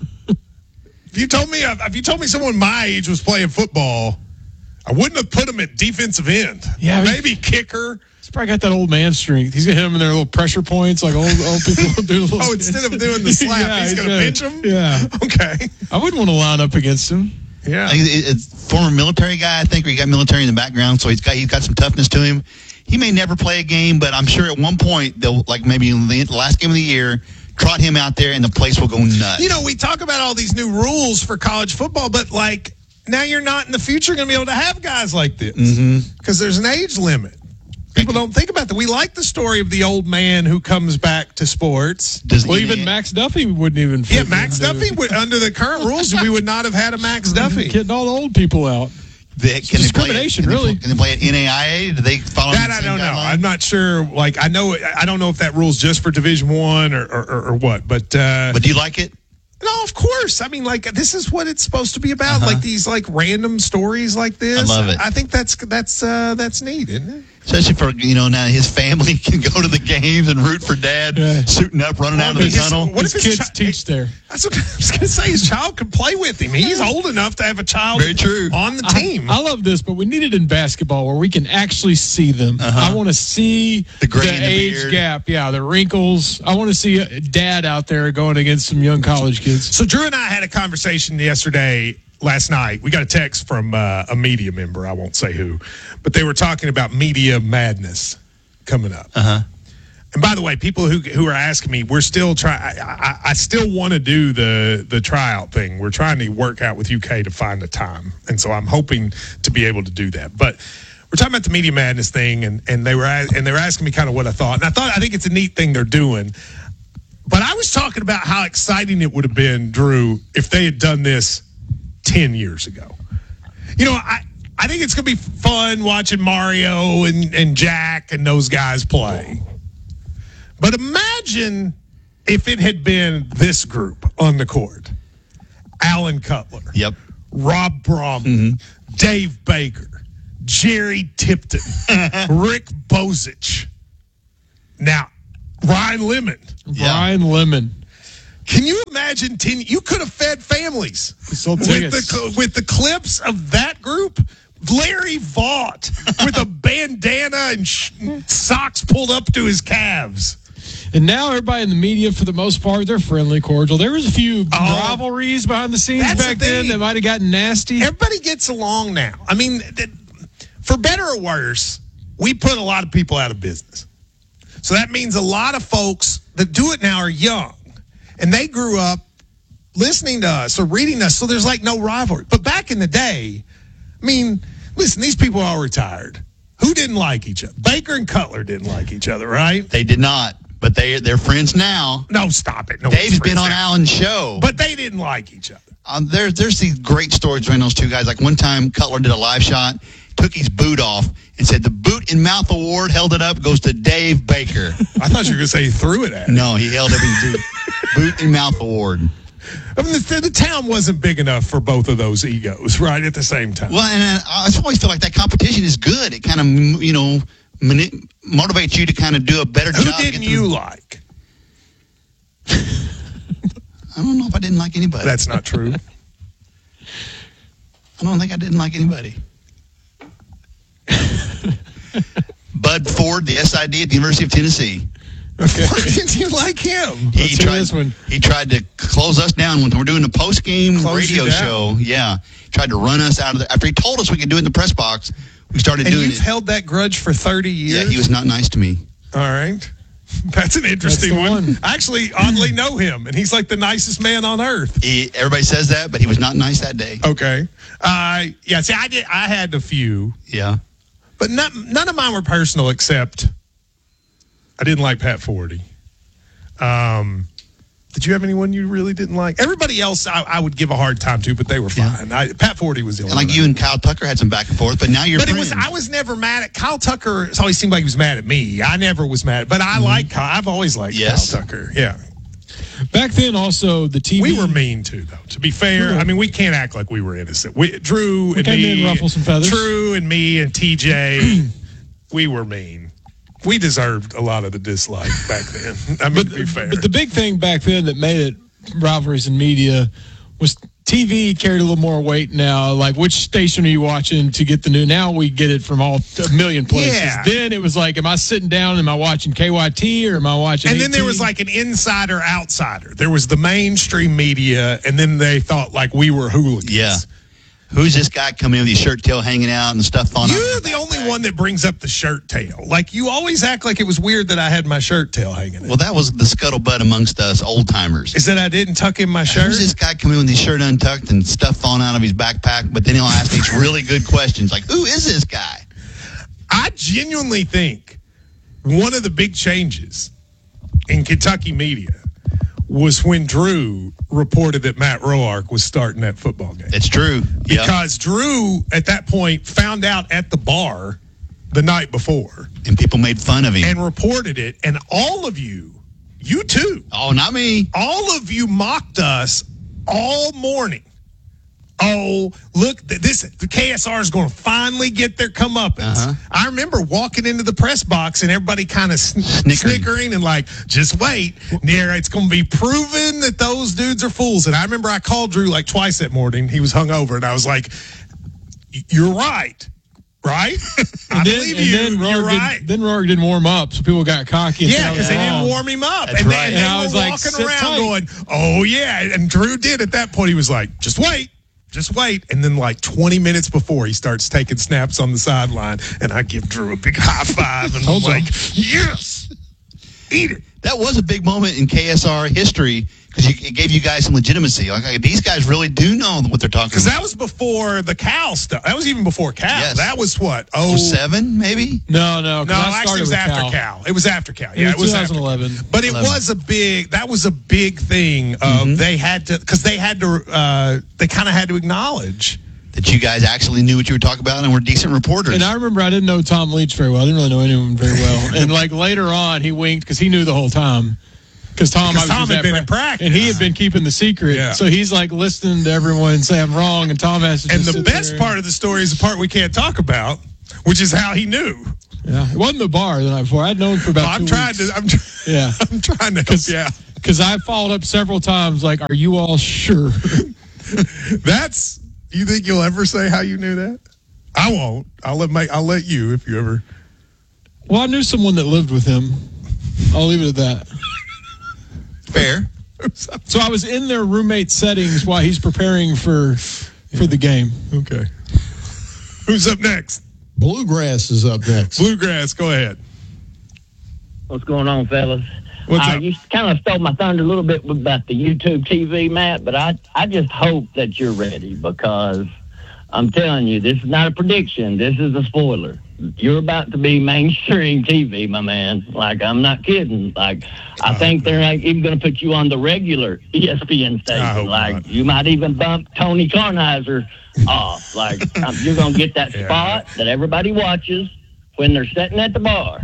If you told me, if you told me someone my age was playing football, I wouldn't have put him at defensive end. Yeah, maybe kicker. He's probably got that old man strength. He's gonna hit him in their little pressure points, like old old people do. Little oh, instead of doing the slap, yeah, he's, he's gonna, gonna bench him. Yeah. Okay. I wouldn't want to line up against him. Yeah. It's former military guy, I think, or he got military in the background, so he's got he's got some toughness to him. He may never play a game, but I'm sure at one point they'll, like maybe in the last game of the year, trot him out there and the place will go nuts. You know, we talk about all these new rules for college football, but like now you're not in the future going to be able to have guys like this because mm-hmm. there's an age limit. People don't think about that. We like the story of the old man who comes back to sports. Well, even Max Duffy wouldn't even fit. Yeah, Max Duffy would, under the current rules, we would not have had a Max Duffy. Getting all the old people out. They, can discrimination, they play, really. Can they play at N A I A? Do they follow that? I don't know. Guideline? I'm not sure. Like, I know, I don't know if that rule's just for Division One or, or, or, or what. But uh, but do you like it? No, of course. I mean, like, this is what it's supposed to be about. Uh-huh. Like these, like, random stories like this. I love it. I think that's that's uh, that's neat, isn't it? Especially for, you know, now his family can go to the games and root for dad, yeah. suiting up, running well, out of the his, What tunnel. if his, his kids chi- teach there? That's what I was going to say. His child can play with him. He's old enough to have a child Very true. on the team. I, I love this, but we need it in basketball where we can actually see them. Uh-huh. I want to see the, the age beard. gap. Yeah, the wrinkles. I want to see dad out there going against some young college kids. So Drew and I had a conversation yesterday. Last night, we got a text from uh, a media member. I won't say who, but they were talking about media madness coming up. Uh-huh. And by the way, people who who are asking me, we're still trying. I, I still want to do the the tryout thing. We're trying to work out with U K to find a time, and so I'm hoping to be able to do that. But we're talking about the Media Madness thing, and, and they were and they were asking me kind of what I thought, and I thought I think it's a neat thing they're doing. But I was talking about how exciting it would have been, Drew, if they had done this ten years ago. You know, I. I think it's going to be fun watching Mario and, and Jack and those guys play. But imagine if it had been this group on the court. Alan Cutler. Yep. Rob Bromley. Mm-hmm. Dave Baker. Jerry Tipton. Rick Bozich. Now, Ryan Lemon. Yeah. Ryan Lemon. Can you imagine ten? You could have fed families with the, with the clips of that group. Larry Vaught with a bandana and sh- socks pulled up to his calves. And now everybody in the media, for the most part, they're friendly, cordial. There was a few oh, rivalries behind the scenes back the then that might have gotten nasty. Everybody gets along now. I mean, th- for better or worse, we put a lot of people out of business. So that means a lot of folks that do it now are young. And they grew up listening to us or reading us, so there's like no rivalry. But back in the day, I mean, listen, these people are all retired. Who didn't like each other? Baker and Cutler didn't like each other, right? They did not, but they, they're friends now. No, stop it. No, Dave's been on now. Alan's show. But they didn't like each other. Um, there, there's these great stories between those two guys. Like one time, Cutler did a live shot, took his boot off, and said the boot and mouth award, held it up, goes to Dave Baker. I thought you were going to say he threw it at him. No, he held up his boot, boot and mouth award. I mean, the, the town wasn't big enough for both of those egos, right, at the same time. Well, and I always feel like that competition is good. It kind of, you know, mani- motivates you to kind of do a better Who job. Who didn't you like? I don't know if I didn't like anybody. That's not true. I don't think I didn't like anybody. Bud Ford, the S I D at the University of Tennessee. Okay. Why didn't you like him? He tried, he tried to close us down when we're doing the post-game close radio show. Yeah. He tried to run us out of the... After he told us we could do it in the press box, we started and doing it. And you've held that grudge for thirty years? Yeah, he was not nice to me. All right. That's an interesting That's one. one. I actually oddly know him, and he's like the nicest man on earth. He, everybody says that, but he was not nice that day. Okay. Uh, yeah, see, I did. I had a few. Yeah. But not, none of mine were personal except... I didn't like Pat Forty. Um, did you have anyone you really didn't like? Everybody else I, I would give a hard time to, but they were fine. Yeah. I, Pat Forty was the only and like one. you and Kyle Tucker had some back and forth, but now you're But friends. it was, I was never mad at Kyle Tucker. It always seemed like he was mad at me. I never was mad. But I mm-hmm. like Kyle. I've always liked yes. Kyle Tucker. Yeah. Back then, also, the T V... We were mean, too, though. To be fair, I mean, we can't act like we were innocent. We, Drew we and came me... in ruffle some feathers. Drew and me and T J, we were mean. We deserved a lot of the dislike back then. I mean, but, to be fair. But the big thing back then that made it rivalries in media was T V carried a little more weight now. Like, which station are you watching to get the new? Now we get it from all a million places. Yeah. Then it was like, am I sitting down? Am I watching K Y T or am I watching And then there was like an insider outsider. There was the mainstream media, and then they thought like we were hooligans. Yeah. Who's this guy coming in with his shirt tail hanging out and stuff on? You're the only one that brings up the shirt tail. Like, you always act like it was weird that I had my shirt tail hanging in. Well, that was the scuttlebutt amongst us old timers. Is that I didn't tuck in my shirt? Who's this guy coming in with his shirt untucked and stuff falling out of his backpack? But then he'll ask these really good questions like, who is this guy? I genuinely think one of the big changes in Kentucky media was when Drew reported that Matt Roark was starting that football game. It's true. Because yep. Drew, at that point, found out at the bar the night before. And people made fun of him. And reported it. And all of you, you too. Oh, not me. All of you mocked us all morning. Oh, look, this the K S R is going to finally get their comeuppance. Uh-huh. I remember walking into the press box and everybody kind of sn- snickering. snickering and like, just wait. Near, it's going to be proven that those dudes are fools. And I remember I called Drew like twice that morning. He was hungover, and I was like, "You're right, right? I then, believe you. Then You're right." Did, then Roark didn't warm up, so people got cocky. And yeah, because they didn't warm him up, That's and right. then and they I were was like, walking around tight. going, "Oh yeah," and Drew did at that point. He was like, "Just wait." Just wait. And then like twenty minutes before, he starts taking snaps on the sideline, and I give Drew a big high five, and I'm like, yes. Eat it. That was a big moment in K S R history because it gave you guys some legitimacy. Like, these guys really do know what they're talking about. Because that was before the Cal stuff. That was even before Cal. Yes. That was what? Oh, seven, maybe? No, no. No, actually, it was after Cal. Cal. It was after Cal. Yeah, it was, it was twenty eleven. After. But it eleven. was a big. That was a big thing. Of Mm-hmm. They had to because they had to. Uh, they kind of had to acknowledge that you guys actually knew what you were talking about and were decent reporters. And I remember I didn't know Tom Leach very well. I didn't really know anyone very well. And like later on, he winked because he knew the whole time. Because Tom, Because Tom had been in practice. And he had been keeping the secret. Yeah. So he's like listening to everyone and say I'm wrong, and Tom has to And just the sit best there. part of the story is the part we can't talk about, which is how he knew. Yeah, it wasn't the bar the night before. I'd known for about I'm two trying weeks. to. I'm, tr- Yeah. I'm trying to help you out. Because I followed up several times, like, are you all sure? That's. You think you'll ever say how you knew that? I won't. I'll let my, I'll let you if you ever. Well, I knew someone that lived with him. I'll leave it at that. Fair. So I was in their roommate settings while he's preparing for for the game. Okay. Who's up next? Bluegrass is up next. Bluegrass, go ahead. What's going on, fellas? What's uh, up? You kind of stole my thunder a little bit about the YouTube T V, Matt, but I, I just hope that you're ready because I'm telling you, this is not a prediction. This is a spoiler. You're about to be mainstream T V, my man. Like, I'm not kidding. Like, I Oh, think they're like, even going to put you on the regular E S P N I hope station. Like, not. you might even bump Tony Kornheiser off. Like, um, you're going to get that Yeah. spot that everybody watches when they're sitting at the bar.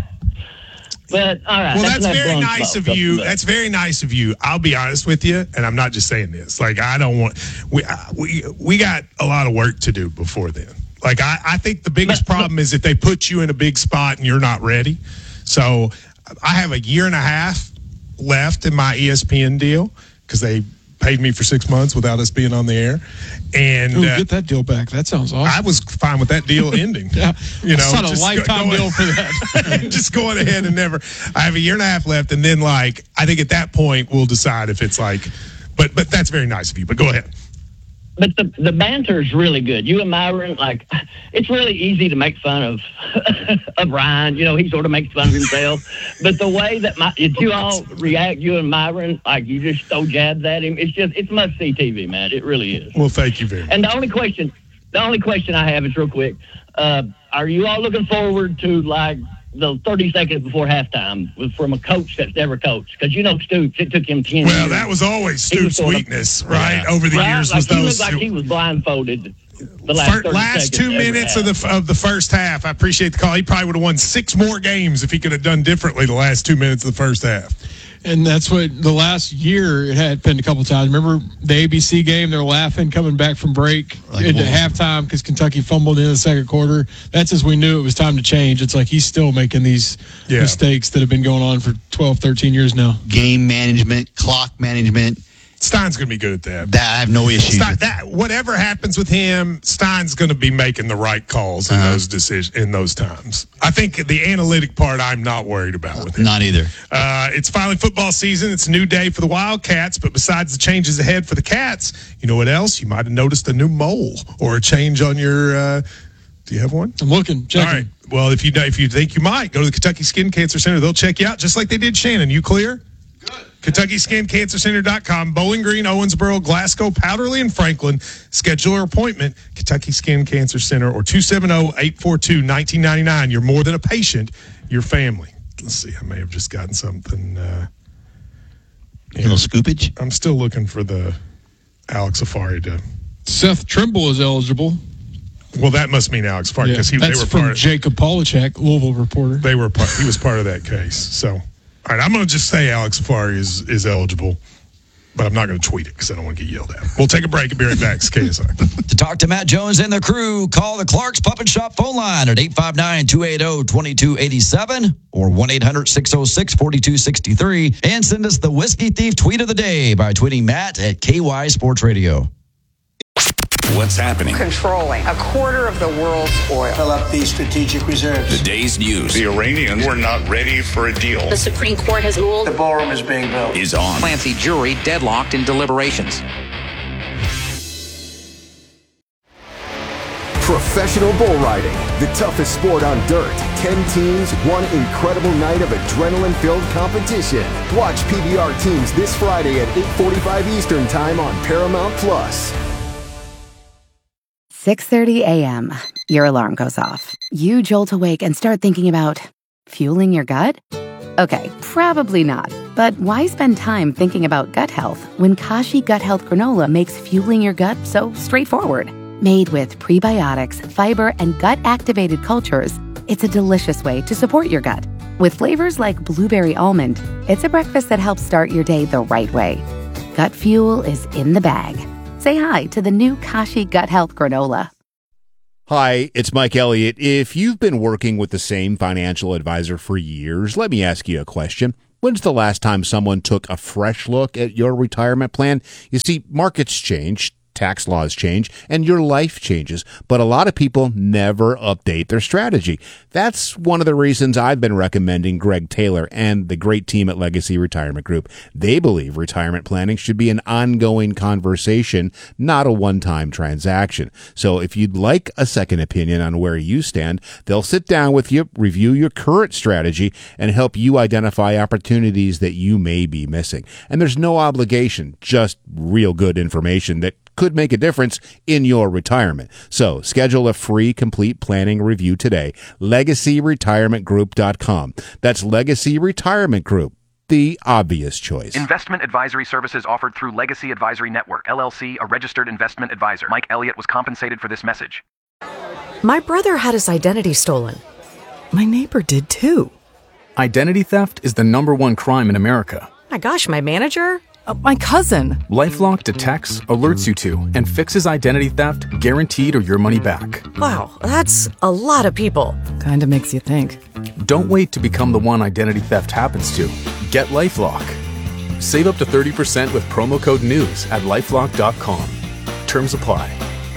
But all right, Well, that's, enough very blown nice smoke. of you. But- That's very nice of you. I'll be honest with you, and I'm not just saying this. Like, I don't want we uh, we we got a lot of work to do before then. Like, I, I think the biggest problem is if they put you in a big spot and you're not ready. So, I have a year and a half left in my E S P N deal because they paid me for six months without us being on the air. And Ooh, uh, get that deal back. That sounds awesome. I was fine with that deal ending. Yeah, you know, I signed a just lifetime go- deal for that. just going ahead and never. I have a year and a half left, and then like I think at that point we'll decide if it's like. But but that's very nice of you. But go ahead. But the the banter is really good. You and Myron, like, it's really easy to make fun of of Ryan. You know, he sort of makes fun of himself. But the way that my if you all react, you and Myron, like you just throw jabs at him. It's just it's must see T V, man. It really is. Well, thank you very much. And the only question, the only question I have is real quick. Uh, are you all looking forward to like the thirty seconds before halftime from a coach that's never coached? Because you know Stoops, it took him ten Well, years. that was always He was Stoops' sort of- weakness, right? Yeah. Over the Right? years, like was he those looked like he was blindfolded. The last, Fir- thirty last seconds two every minutes half. of the of the first half. I appreciate the call. He probably would have won six more games if he could have done differently the last two minutes of the first half. And that's what the last year it had been a couple times. Remember the A B C game? They're laughing coming back from break Like, into well- halftime because Kentucky fumbled in the second quarter. That's as we knew it was time to change. It's like he's still making these Yeah. mistakes that have been going on for twelve, thirteen years now. Game management, clock management. Stein's going to be good at that. That I have no issue. Stein, that whatever happens with him, Stein's going to be making the right calls in Uh-huh. those decisions in those times. I think the analytic part I'm not worried about with him. Not either. Uh, it's finally football season. It's a new day for the Wildcats, but besides the changes ahead for the Cats, you know what else? You might have noticed a new mole or a change on your. Uh, do you have one? I'm looking, checking. All right. Well, if you if you think you might, go to the Kentucky Skin Cancer Center. They'll check you out just like they did Shannon. You clear? Kentucky Skin Cancer Center dot com, Bowling Green, Owensboro, Glasgow, Powderly, and Franklin. Schedule your appointment, Kentucky Skin Cancer Center, or two seven zero, eight four two, one nine nine nine. You're more than a patient, your family. Let's see, I may have just gotten something. Uh, A little scoopage. I'm still looking for the Alex Safari to. Seth Trimble is eligible. Well, that must mean Alex Safari Yeah, because he they that's were from part of, Jacob Polachek, Louisville reporter. they were part, he was part of that case. So, all right, I'm going to just say Alex Safari is is eligible. But I'm not going to tweet it because I don't want to get yelled at. We'll take a break and be right back. It's K S R. To talk to Matt Jones and the crew, call the Clark's Puppet Shop phone line at eight five nine, two eight zero, two two eight seven or one eight hundred, six oh six, four two six three. And send us the Whiskey Thief tweet of the day by tweeting Matt at K Y Sports Radio. What's happening? Controlling a quarter of the world's oil. Fill up these strategic reserves. The day's news The Iranians were not ready for a deal. The Supreme Court has ruled The ballroom is being built. is on. Clancy jury deadlocked in deliberations. Professional bull riding, the toughest sport on dirt. Ten teams, one incredible night of adrenaline-filled competition. Watch P B R Teams this Friday at eight forty-five Eastern Time on Paramount Plus. six thirty a.m. Your alarm goes off. You jolt awake and start thinking about fueling your gut? Okay, probably not. But why spend time thinking about gut health when Kashi Gut Health Granola makes fueling your gut so straightforward? Made with prebiotics, fiber, and gut-activated cultures, it's a delicious way to support your gut. With flavors like blueberry almond, it's a breakfast that helps start your day the right way. Gut fuel is in the bag. Say hi to the new Kashi Gut Health Granola. Hi, it's Mike Elliott. If you've been working with the same financial advisor for years, let me ask you a question. When's the last time someone took a fresh look at your retirement plan? You see, markets change, tax laws change, and your life changes, but a lot of people never update their strategy. That's one of the reasons I've been recommending Greg Taylor and the great team at Legacy Retirement Group. They believe retirement planning should be an ongoing conversation, not a one-time transaction. So if you'd like a second opinion on where you stand, they'll sit down with you, review your current strategy, and help you identify opportunities that you may be missing. And there's no obligation, just real good information that could make a difference in your retirement. So schedule a free complete planning review today. legacy retirement group dot com. That's Legacy Retirement Group, the obvious choice. Investment advisory services offered through Legacy Advisory Network, L L C, a registered investment advisor. Mike Elliott was compensated for this message. My brother had his identity stolen. My neighbor did too. Identity theft is the number one crime in America. My gosh, my manager? Uh, my cousin. LifeLock detects, alerts you to, and fixes identity theft guaranteed or your money back. Wow, that's a lot of people. Kinda makes you think. Don't wait to become the one identity theft happens to. Get LifeLock. Save up to thirty percent with promo code NEWS at lifelock dot com. Terms apply.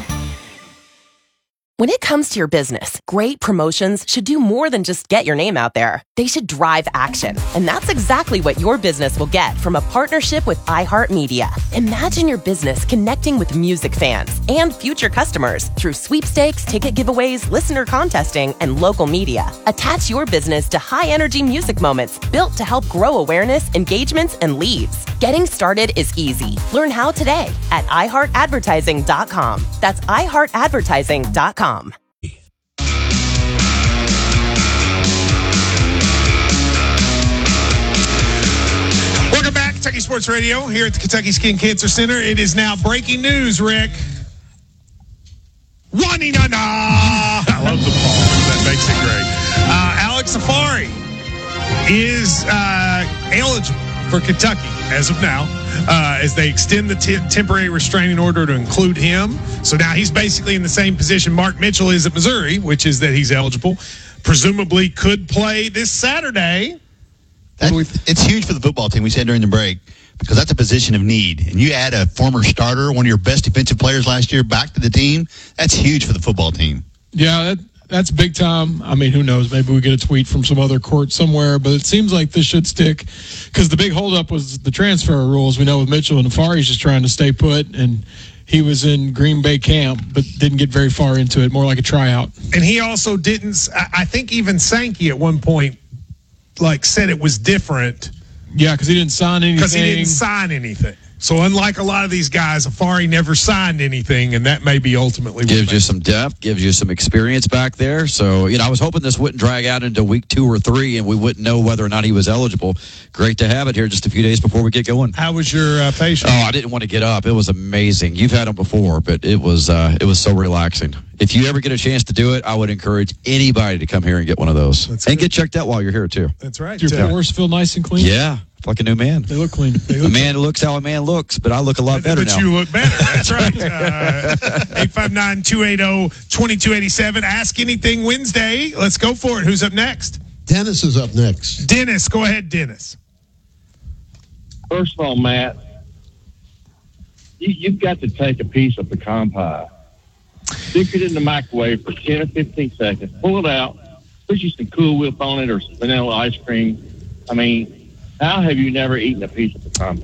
When it comes to your business, great promotions should do more than just get your name out there. They should drive action. And that's exactly what your business will get from a partnership with iHeartMedia. Imagine your business connecting with music fans and future customers through sweepstakes, ticket giveaways, listener contesting, and local media. Attach your business to high-energy music moments built to help grow awareness, engagements, and leads. Getting started is easy. Learn how today at i heart advertising dot com. That's i heart advertising dot com. Welcome back, Kentucky Sports Radio, here at the Kentucky Skin Cancer Center. It is now breaking news, Rick. One-na-na! I love the ball. That makes it great. Uh, Alex Safari is uh, eligible for Kentucky as of now, uh, as they extend the t- temporary restraining order to include him. So now he's basically in the same position Mark Mitchell is at Missouri, which is that he's eligible. Presumably could play this Saturday. That, it's huge for the football team, we said during the break, because that's a position of need. And you add a former starter, one of your best defensive players last year, back to the team, that's huge for the football team. Yeah, that, that's big time. I mean, who knows? Maybe we get a tweet from some other court somewhere, but it seems like this should stick because the big holdup was the transfer rules. We know with Mitchell and Afari's just trying to stay put, and he was in Green Bay camp, but didn't get very far into it, more like a tryout. And he also didn't, I think even Sankey at one point, like, said it was different. Yeah, because he didn't sign anything. Because he didn't sign anything. So unlike a lot of these guys, Afari never signed anything, and that may be ultimately what gives you some depth, gives you some experience back there. So, you know, I was hoping this wouldn't drag out into week two or three, and we wouldn't know whether or not he was eligible. Great to have it here just a few days before we get going. How was your uh, patient? Oh, I didn't want to get up. It was amazing. You've had him before, but it was uh, it was so relaxing. If you ever get a chance to do it, I would encourage anybody to come here and get one of those. That's and good. Get checked out while you're here, too. That's right. Does your pores feel nice and clean? Yeah. Like a new man. They look clean. They look a man looks how a man looks, but I look a lot better but now. But you look better. That's right. Uh, eight five nine, two eight zero, two two eight seven. Ask Anything Wednesday. Let's go for it. Who's up next? Dennis is up next. Dennis. Go ahead, Dennis. First of all, Matt, you, you've got to take a piece of pecan pie, stick it in the microwave for ten or fifteen seconds, pull it out, put you some Cool Whip on it or some vanilla ice cream. I mean, how have you never eaten a piece of pecan pie?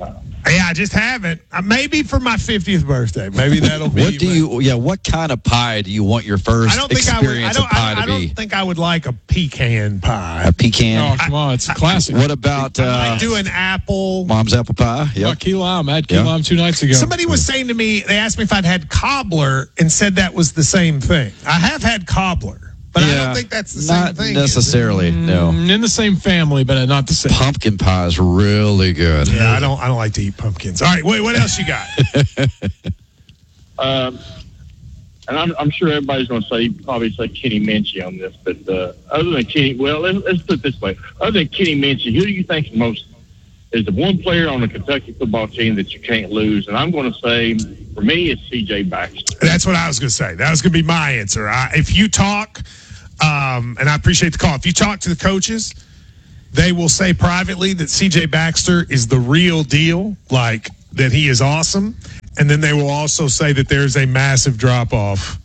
Yeah, I just haven't. Uh, maybe for my fiftieth birthday. Maybe that'll be. What do you? Yeah, what kind of pie do you want your first I don't think I would. I experience don't, of pie I, to I don't be? think I would like a pecan pie. A pecan. Oh, come on, it's a classic. What about I uh, might do an apple. mom's apple pie? Yeah, Yep. key lime. I had key Yeah. lime two nights ago. Somebody was saying to me, they asked me if I'd had cobbler and said that was the same thing. I have had cobbler, but I Yeah, don't think that's the same Not thing. is it? necessarily. No. Mm, in the same family, but not the same. Pumpkin pie is really good. Yeah, I don't. I don't like to eat pumpkins. All right, wait. What else you got? Um, and I'm, I'm sure everybody's going to say, probably say Kenny Minchie on this, but uh, other than Kenny, well, let's, let's put it this way. Other than Kenny Minchie, who do you think is most is the one player on the Kentucky football team that you can't lose? And I'm going to say, for me, it's C J Baxter. That's what I was going to say. That was going to be my answer. I, if you talk, um, and I appreciate the call, if you talk to the coaches, they will say privately that C J Baxter is the real deal, like that he is awesome. And then they will also say that there's a massive drop-off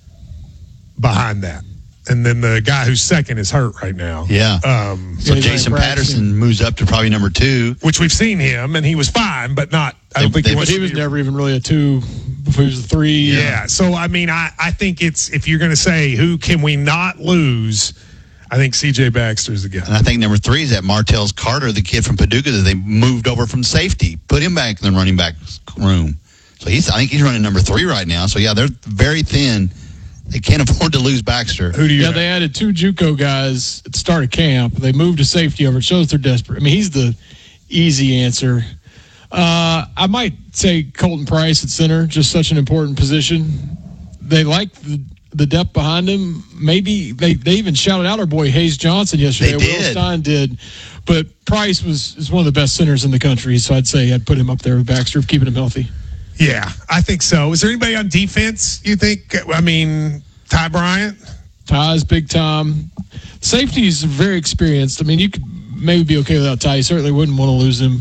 behind that. And then the guy who's second is hurt right now. Yeah. Um, So Jason Patterson moves up to probably number two. which we've seen him, and he was fine, but not, I don't They- think he they- was. He was never even really a two. He was a three. Yeah. So, I mean, I, I think it's, if you're going to say who can we not lose, I think C J Baxter is the guy. And I think number three is that Martell's Carter, the kid from Paducah that they moved over from safety, put him back in the running back room. So he's, I think he's running number three right now. So yeah, they're very thin. They can't afford to lose Baxter. Who do you? Yeah, have? they added two JUCO guys at the start of camp. They moved to safety over. It shows they're desperate. I mean, he's the easy answer. Uh, I might say Colton Price at center, just such an important position. They like the, the depth behind him. Maybe they, they even shouted out our boy Hayes Johnson yesterday. They did. Will Stein did. But Price was is one of the best centers in the country, so I'd say I'd put him up there with Baxter, keeping him healthy. Yeah, I think so. Is there anybody on defense you think? I mean, Ty Bryant? Ty's big time. Safety's very experienced. I mean, you could maybe be okay without Ty. You certainly wouldn't want to lose him.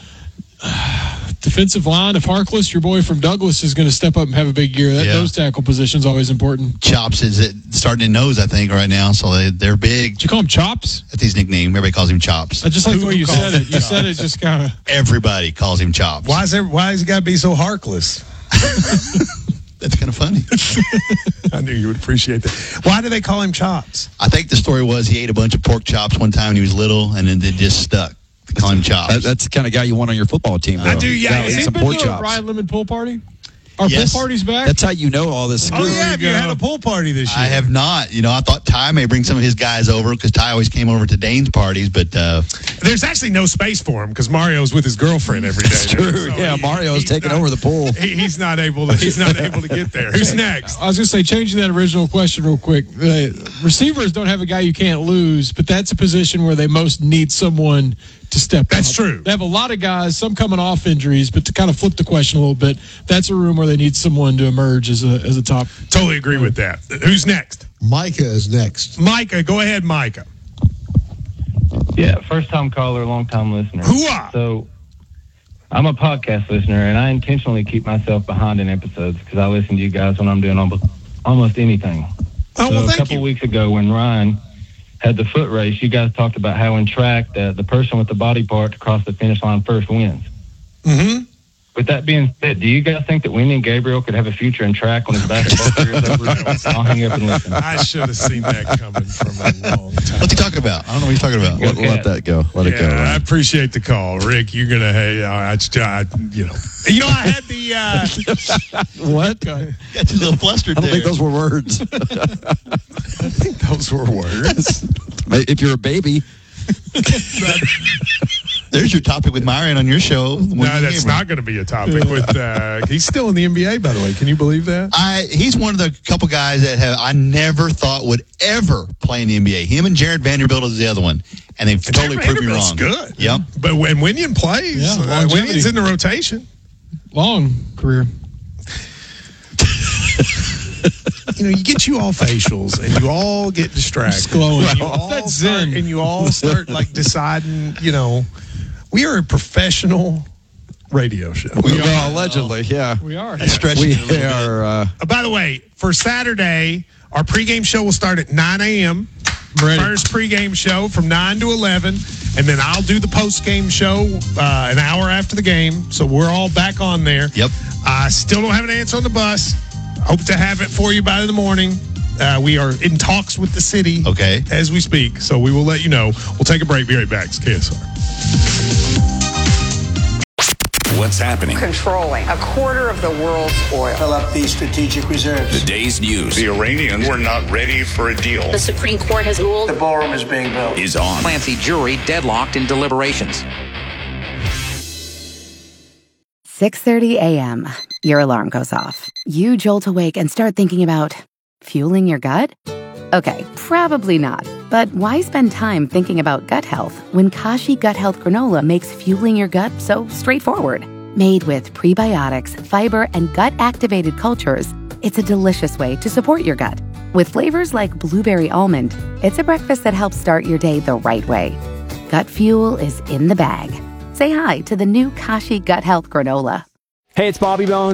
Defensive line, if Harkless, your boy from Douglas, is going to step up and have a big year, that Yeah. nose tackle position is always important. Chops is it starting to nose, I think, right now. So they, they're big. Did you call him Chops? That's his nickname. Everybody calls him Chops. I just like Who the way you calls said him it. You said it just kind of. Everybody calls him Chops. Why is there, why has he got to be so Harkless? That's kind of funny. I knew you would appreciate that. Why do they call him Chops? I think the story was he ate a bunch of pork chops one time when he was little, and then it just stuck. They call him Chops. That, that's the kind of guy you want on your football team. Though. I do, yeah. eat Is he some been pork to a chops. Ryan Lemon pool party? Our Yes. pool party's back? That's how you know all this. Oh, yeah, have you had a pool party this year? I have not. You know, I thought Ty may bring some of his guys over because Ty always came over to Dane's parties, but uh, There's actually no space for him because Mario's with his girlfriend every day. That's true. So yeah, he- Mario's he's taking not- over the pool. He, he's not able to. He's not able to get there. Who's next? I was going to say, changing that original question real quick. Uh, receivers don't have a guy you can't lose, but that's a position where they most need someone to step That's up. true. They have a lot of guys, some coming off injuries, but to kind of flip the question a little bit, that's a room where they need someone to emerge as a as a top. Totally agree with that. Who's next? Micah is next. Micah, go ahead, Micah. Yeah, first time caller, long time listener. Hooah! So I'm a podcast listener, and I intentionally keep myself behind in episodes because I listen to you guys when I'm doing almost, almost anything. Oh, so well, a thank couple you. weeks ago when Ryan had the foot race, you guys talked about how in track the, the person with the body part to cross the finish line first wins. Mm-hmm. With that being said, do you guys think that Wendy and Gabriel could have a future in track when his basketball career is over? I'll hang up and listen. I should have seen that coming from a long time. what's he talking about? I don't know what he's talking about. Let, let that go. Let it go. Yeah, I Ryan. appreciate the call, Rick. You're gonna, hey, I, I, you know, you know, I had the. Uh, What? Got you a little flustered I don't there. think those were words. I think those were words. If you're a baby, There's your topic with Myron on your show. No, that's not going to be a topic. With uh, he's still in the N B A, by the way. Can you believe that? I he's one of the couple guys that have I never thought would ever play in the N B A. Him and Jared Vanderbilt is the other one, and they've totally Jared proved me Vanderbilt's wrong. Good. Yep. But when Winion plays, Yeah, uh, longevity. Winion's in the rotation. Long career. You know, you get you all facials, and you all get distracted. Just glowing. And you all That's start, zen. and you all start like deciding. You know, we are a professional radio show. we are allegedly, yeah. We are. That's stretching We it a little bit. are. Uh, Uh, by the way, for Saturday, our pregame show will start at nine a.m. ready. First pregame show from nine to eleven, and then I'll do the postgame show uh, an hour after the game. So we're all back on there. Yep. I still don't have an answer on the bus. Hope to have it for you by the morning. Uh, we are in talks with the city okay. as we speak, so we will let you know. We'll take a break. Be right back. It's K S R. What's happening? Controlling a quarter of the world's oil. Fill up these strategic reserves. The day's news. The Iranians were not ready for a deal. The Supreme Court has ruled. The ballroom is being built. Is on. Clancy jury deadlocked in deliberations. six thirty a.m. Your alarm goes off. You jolt awake and start thinking about fueling your gut? Okay, probably not. But why spend time thinking about gut health when Kashi Gut Health Granola makes fueling your gut so straightforward? Made with prebiotics, fiber, and gut-activated cultures, it's a delicious way to support your gut. With flavors like blueberry almond, it's a breakfast that helps start your day the right way. Gut fuel is in the bag. Say hi to the new Kashi Gut Health Granola. Hey, it's Bobby Bones.